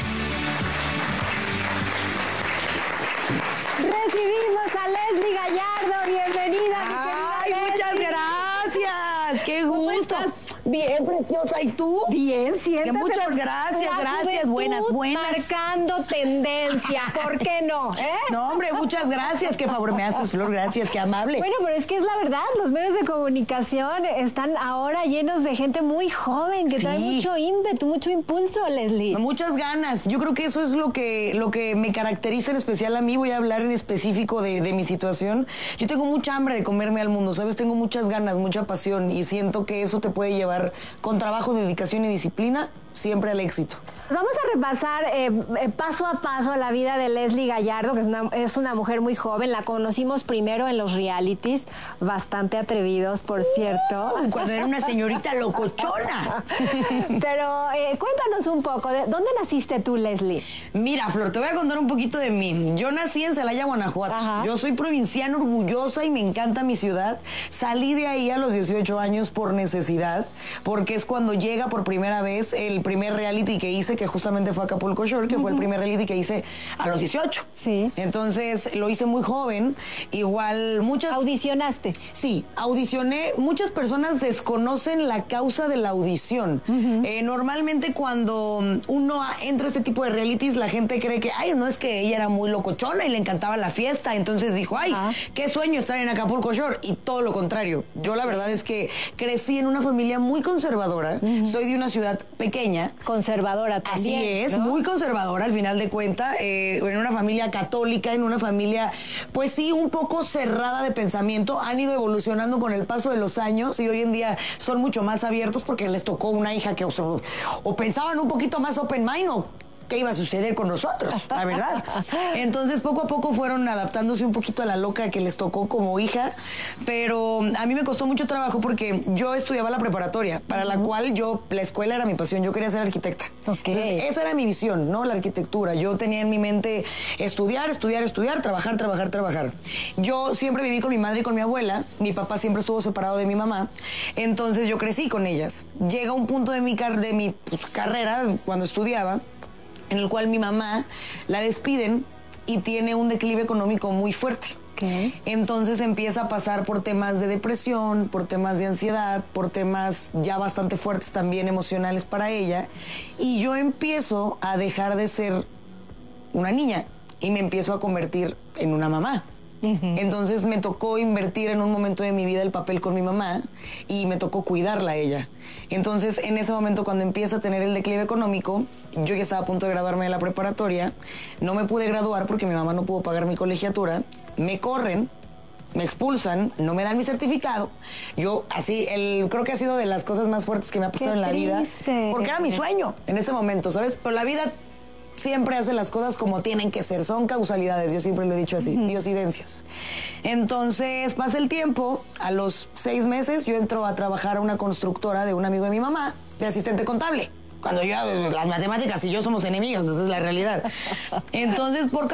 Recibimos a Leslie Gallardo, bienvenida, mi querida Ay, Leslie. muchas gracias, qué gusto. Bien, preciosa, ¿y tú? Bien, siéntate. Que muchas gracias, La gracias, buenas, buenas. Marcando tendencia, ¿por qué no? ¿Eh? No, hombre, muchas gracias, qué favor me haces, Flor, gracias, qué amable. Bueno, pero es que es la verdad, los medios de comunicación están ahora llenos de gente muy joven, que Sí. trae mucho ímpetu, mucho impulso, Leslie. Muchas ganas, yo creo que eso es lo que, lo que me caracteriza en especial a mí, voy a hablar en específico de, de mi situación. Yo tengo mucha hambre de comerme al mundo, ¿sabes? Tengo muchas ganas, mucha pasión y siento que eso te puede llevar con trabajo, dedicación y disciplina siempre al éxito. Vamos a repasar eh, eh, paso a paso la vida de Leslie Gallardo, que es una, es una mujer muy joven. La conocimos primero en los realities, bastante atrevidos, por cierto. Uh, cuando era una señorita locochona. Pero eh, cuéntanos un poco, ¿de dónde naciste tú, Leslie? Mira, Flor, te voy a contar un poquito de mí. Yo nací en Celaya, Guanajuato. Ajá. Yo soy provinciana, orgullosa y me encanta mi ciudad. Salí de ahí a los dieciocho años por necesidad, porque es cuando llega por primera vez el primer reality que hice, que justamente fue Acapulco Shore, que uh-huh. fue el primer reality que hice a los dieciocho. Sí. Entonces, lo hice muy joven. Igual, muchas... ¿Audicionaste? Sí, audicioné. Muchas personas desconocen la causa de la audición. Uh-huh. Eh, normalmente, cuando uno entra a este tipo de realities, la gente cree que, ay, no, es que ella era muy locochona y le encantaba la fiesta. Entonces dijo, ay, uh-huh. qué sueño estar en Acapulco Shore. Y todo lo contrario. Yo, la verdad es que crecí en una familia muy conservadora. Uh-huh. Soy de una ciudad pequeña. Conservadora también. Así es, ¿no? Muy conservadora al final de cuentas, eh, en una familia católica, en una familia, pues sí, un poco cerrada de pensamiento. Han ido evolucionando con el paso de los años y hoy en día son mucho más abiertos porque les tocó una hija que o, o pensaban un poquito más open mind o qué iba a suceder con nosotros, la verdad. Entonces, poco a poco fueron adaptándose un poquito a la loca que les tocó como hija, pero a mí me costó mucho trabajo porque yo estudiaba la preparatoria, para uh-huh. la cual yo, la escuela era mi pasión, yo quería ser arquitecta. Okay. Entonces, esa era mi visión, ¿no? La arquitectura. Yo tenía en mi mente estudiar, estudiar, estudiar, trabajar, trabajar, trabajar. Yo siempre viví con mi madre y con mi abuela, mi papá siempre estuvo separado de mi mamá, entonces yo crecí con ellas. Llega un punto de mi, car- de mi pues, carrera, cuando estudiaba, en el cual mi mamá la despiden y tiene un declive económico muy fuerte. Okay. Entonces empieza a pasar por temas de depresión, por temas de ansiedad, por temas ya bastante fuertes también emocionales para ella. Y yo empiezo a dejar de ser una niña y me empiezo a convertir en una mamá. Uh-huh. Entonces me tocó invertir en un momento de mi vida el papel con mi mamá y me tocó cuidarla a ella. Entonces en ese momento, cuando empieza a tener el declive económico, yo ya estaba a punto de graduarme de la preparatoria, no me pude graduar porque mi mamá no pudo pagar mi colegiatura, me corren, me expulsan, no me dan mi certificado. Yo así, el, creo que ha sido de las cosas más fuertes que me ha pasado en la vida, porque era mi sueño en ese momento, ¿sabes? Pero la vida siempre hace las cosas como tienen que ser, son causalidades, yo siempre lo he dicho así, uh-huh. diosidencias. Entonces pasa el tiempo, a los seis meses yo entro a trabajar a una constructora de un amigo de mi mamá, de asistente contable, cuando yo, las matemáticas y yo somos enemigos, esa es la realidad. Entonces, por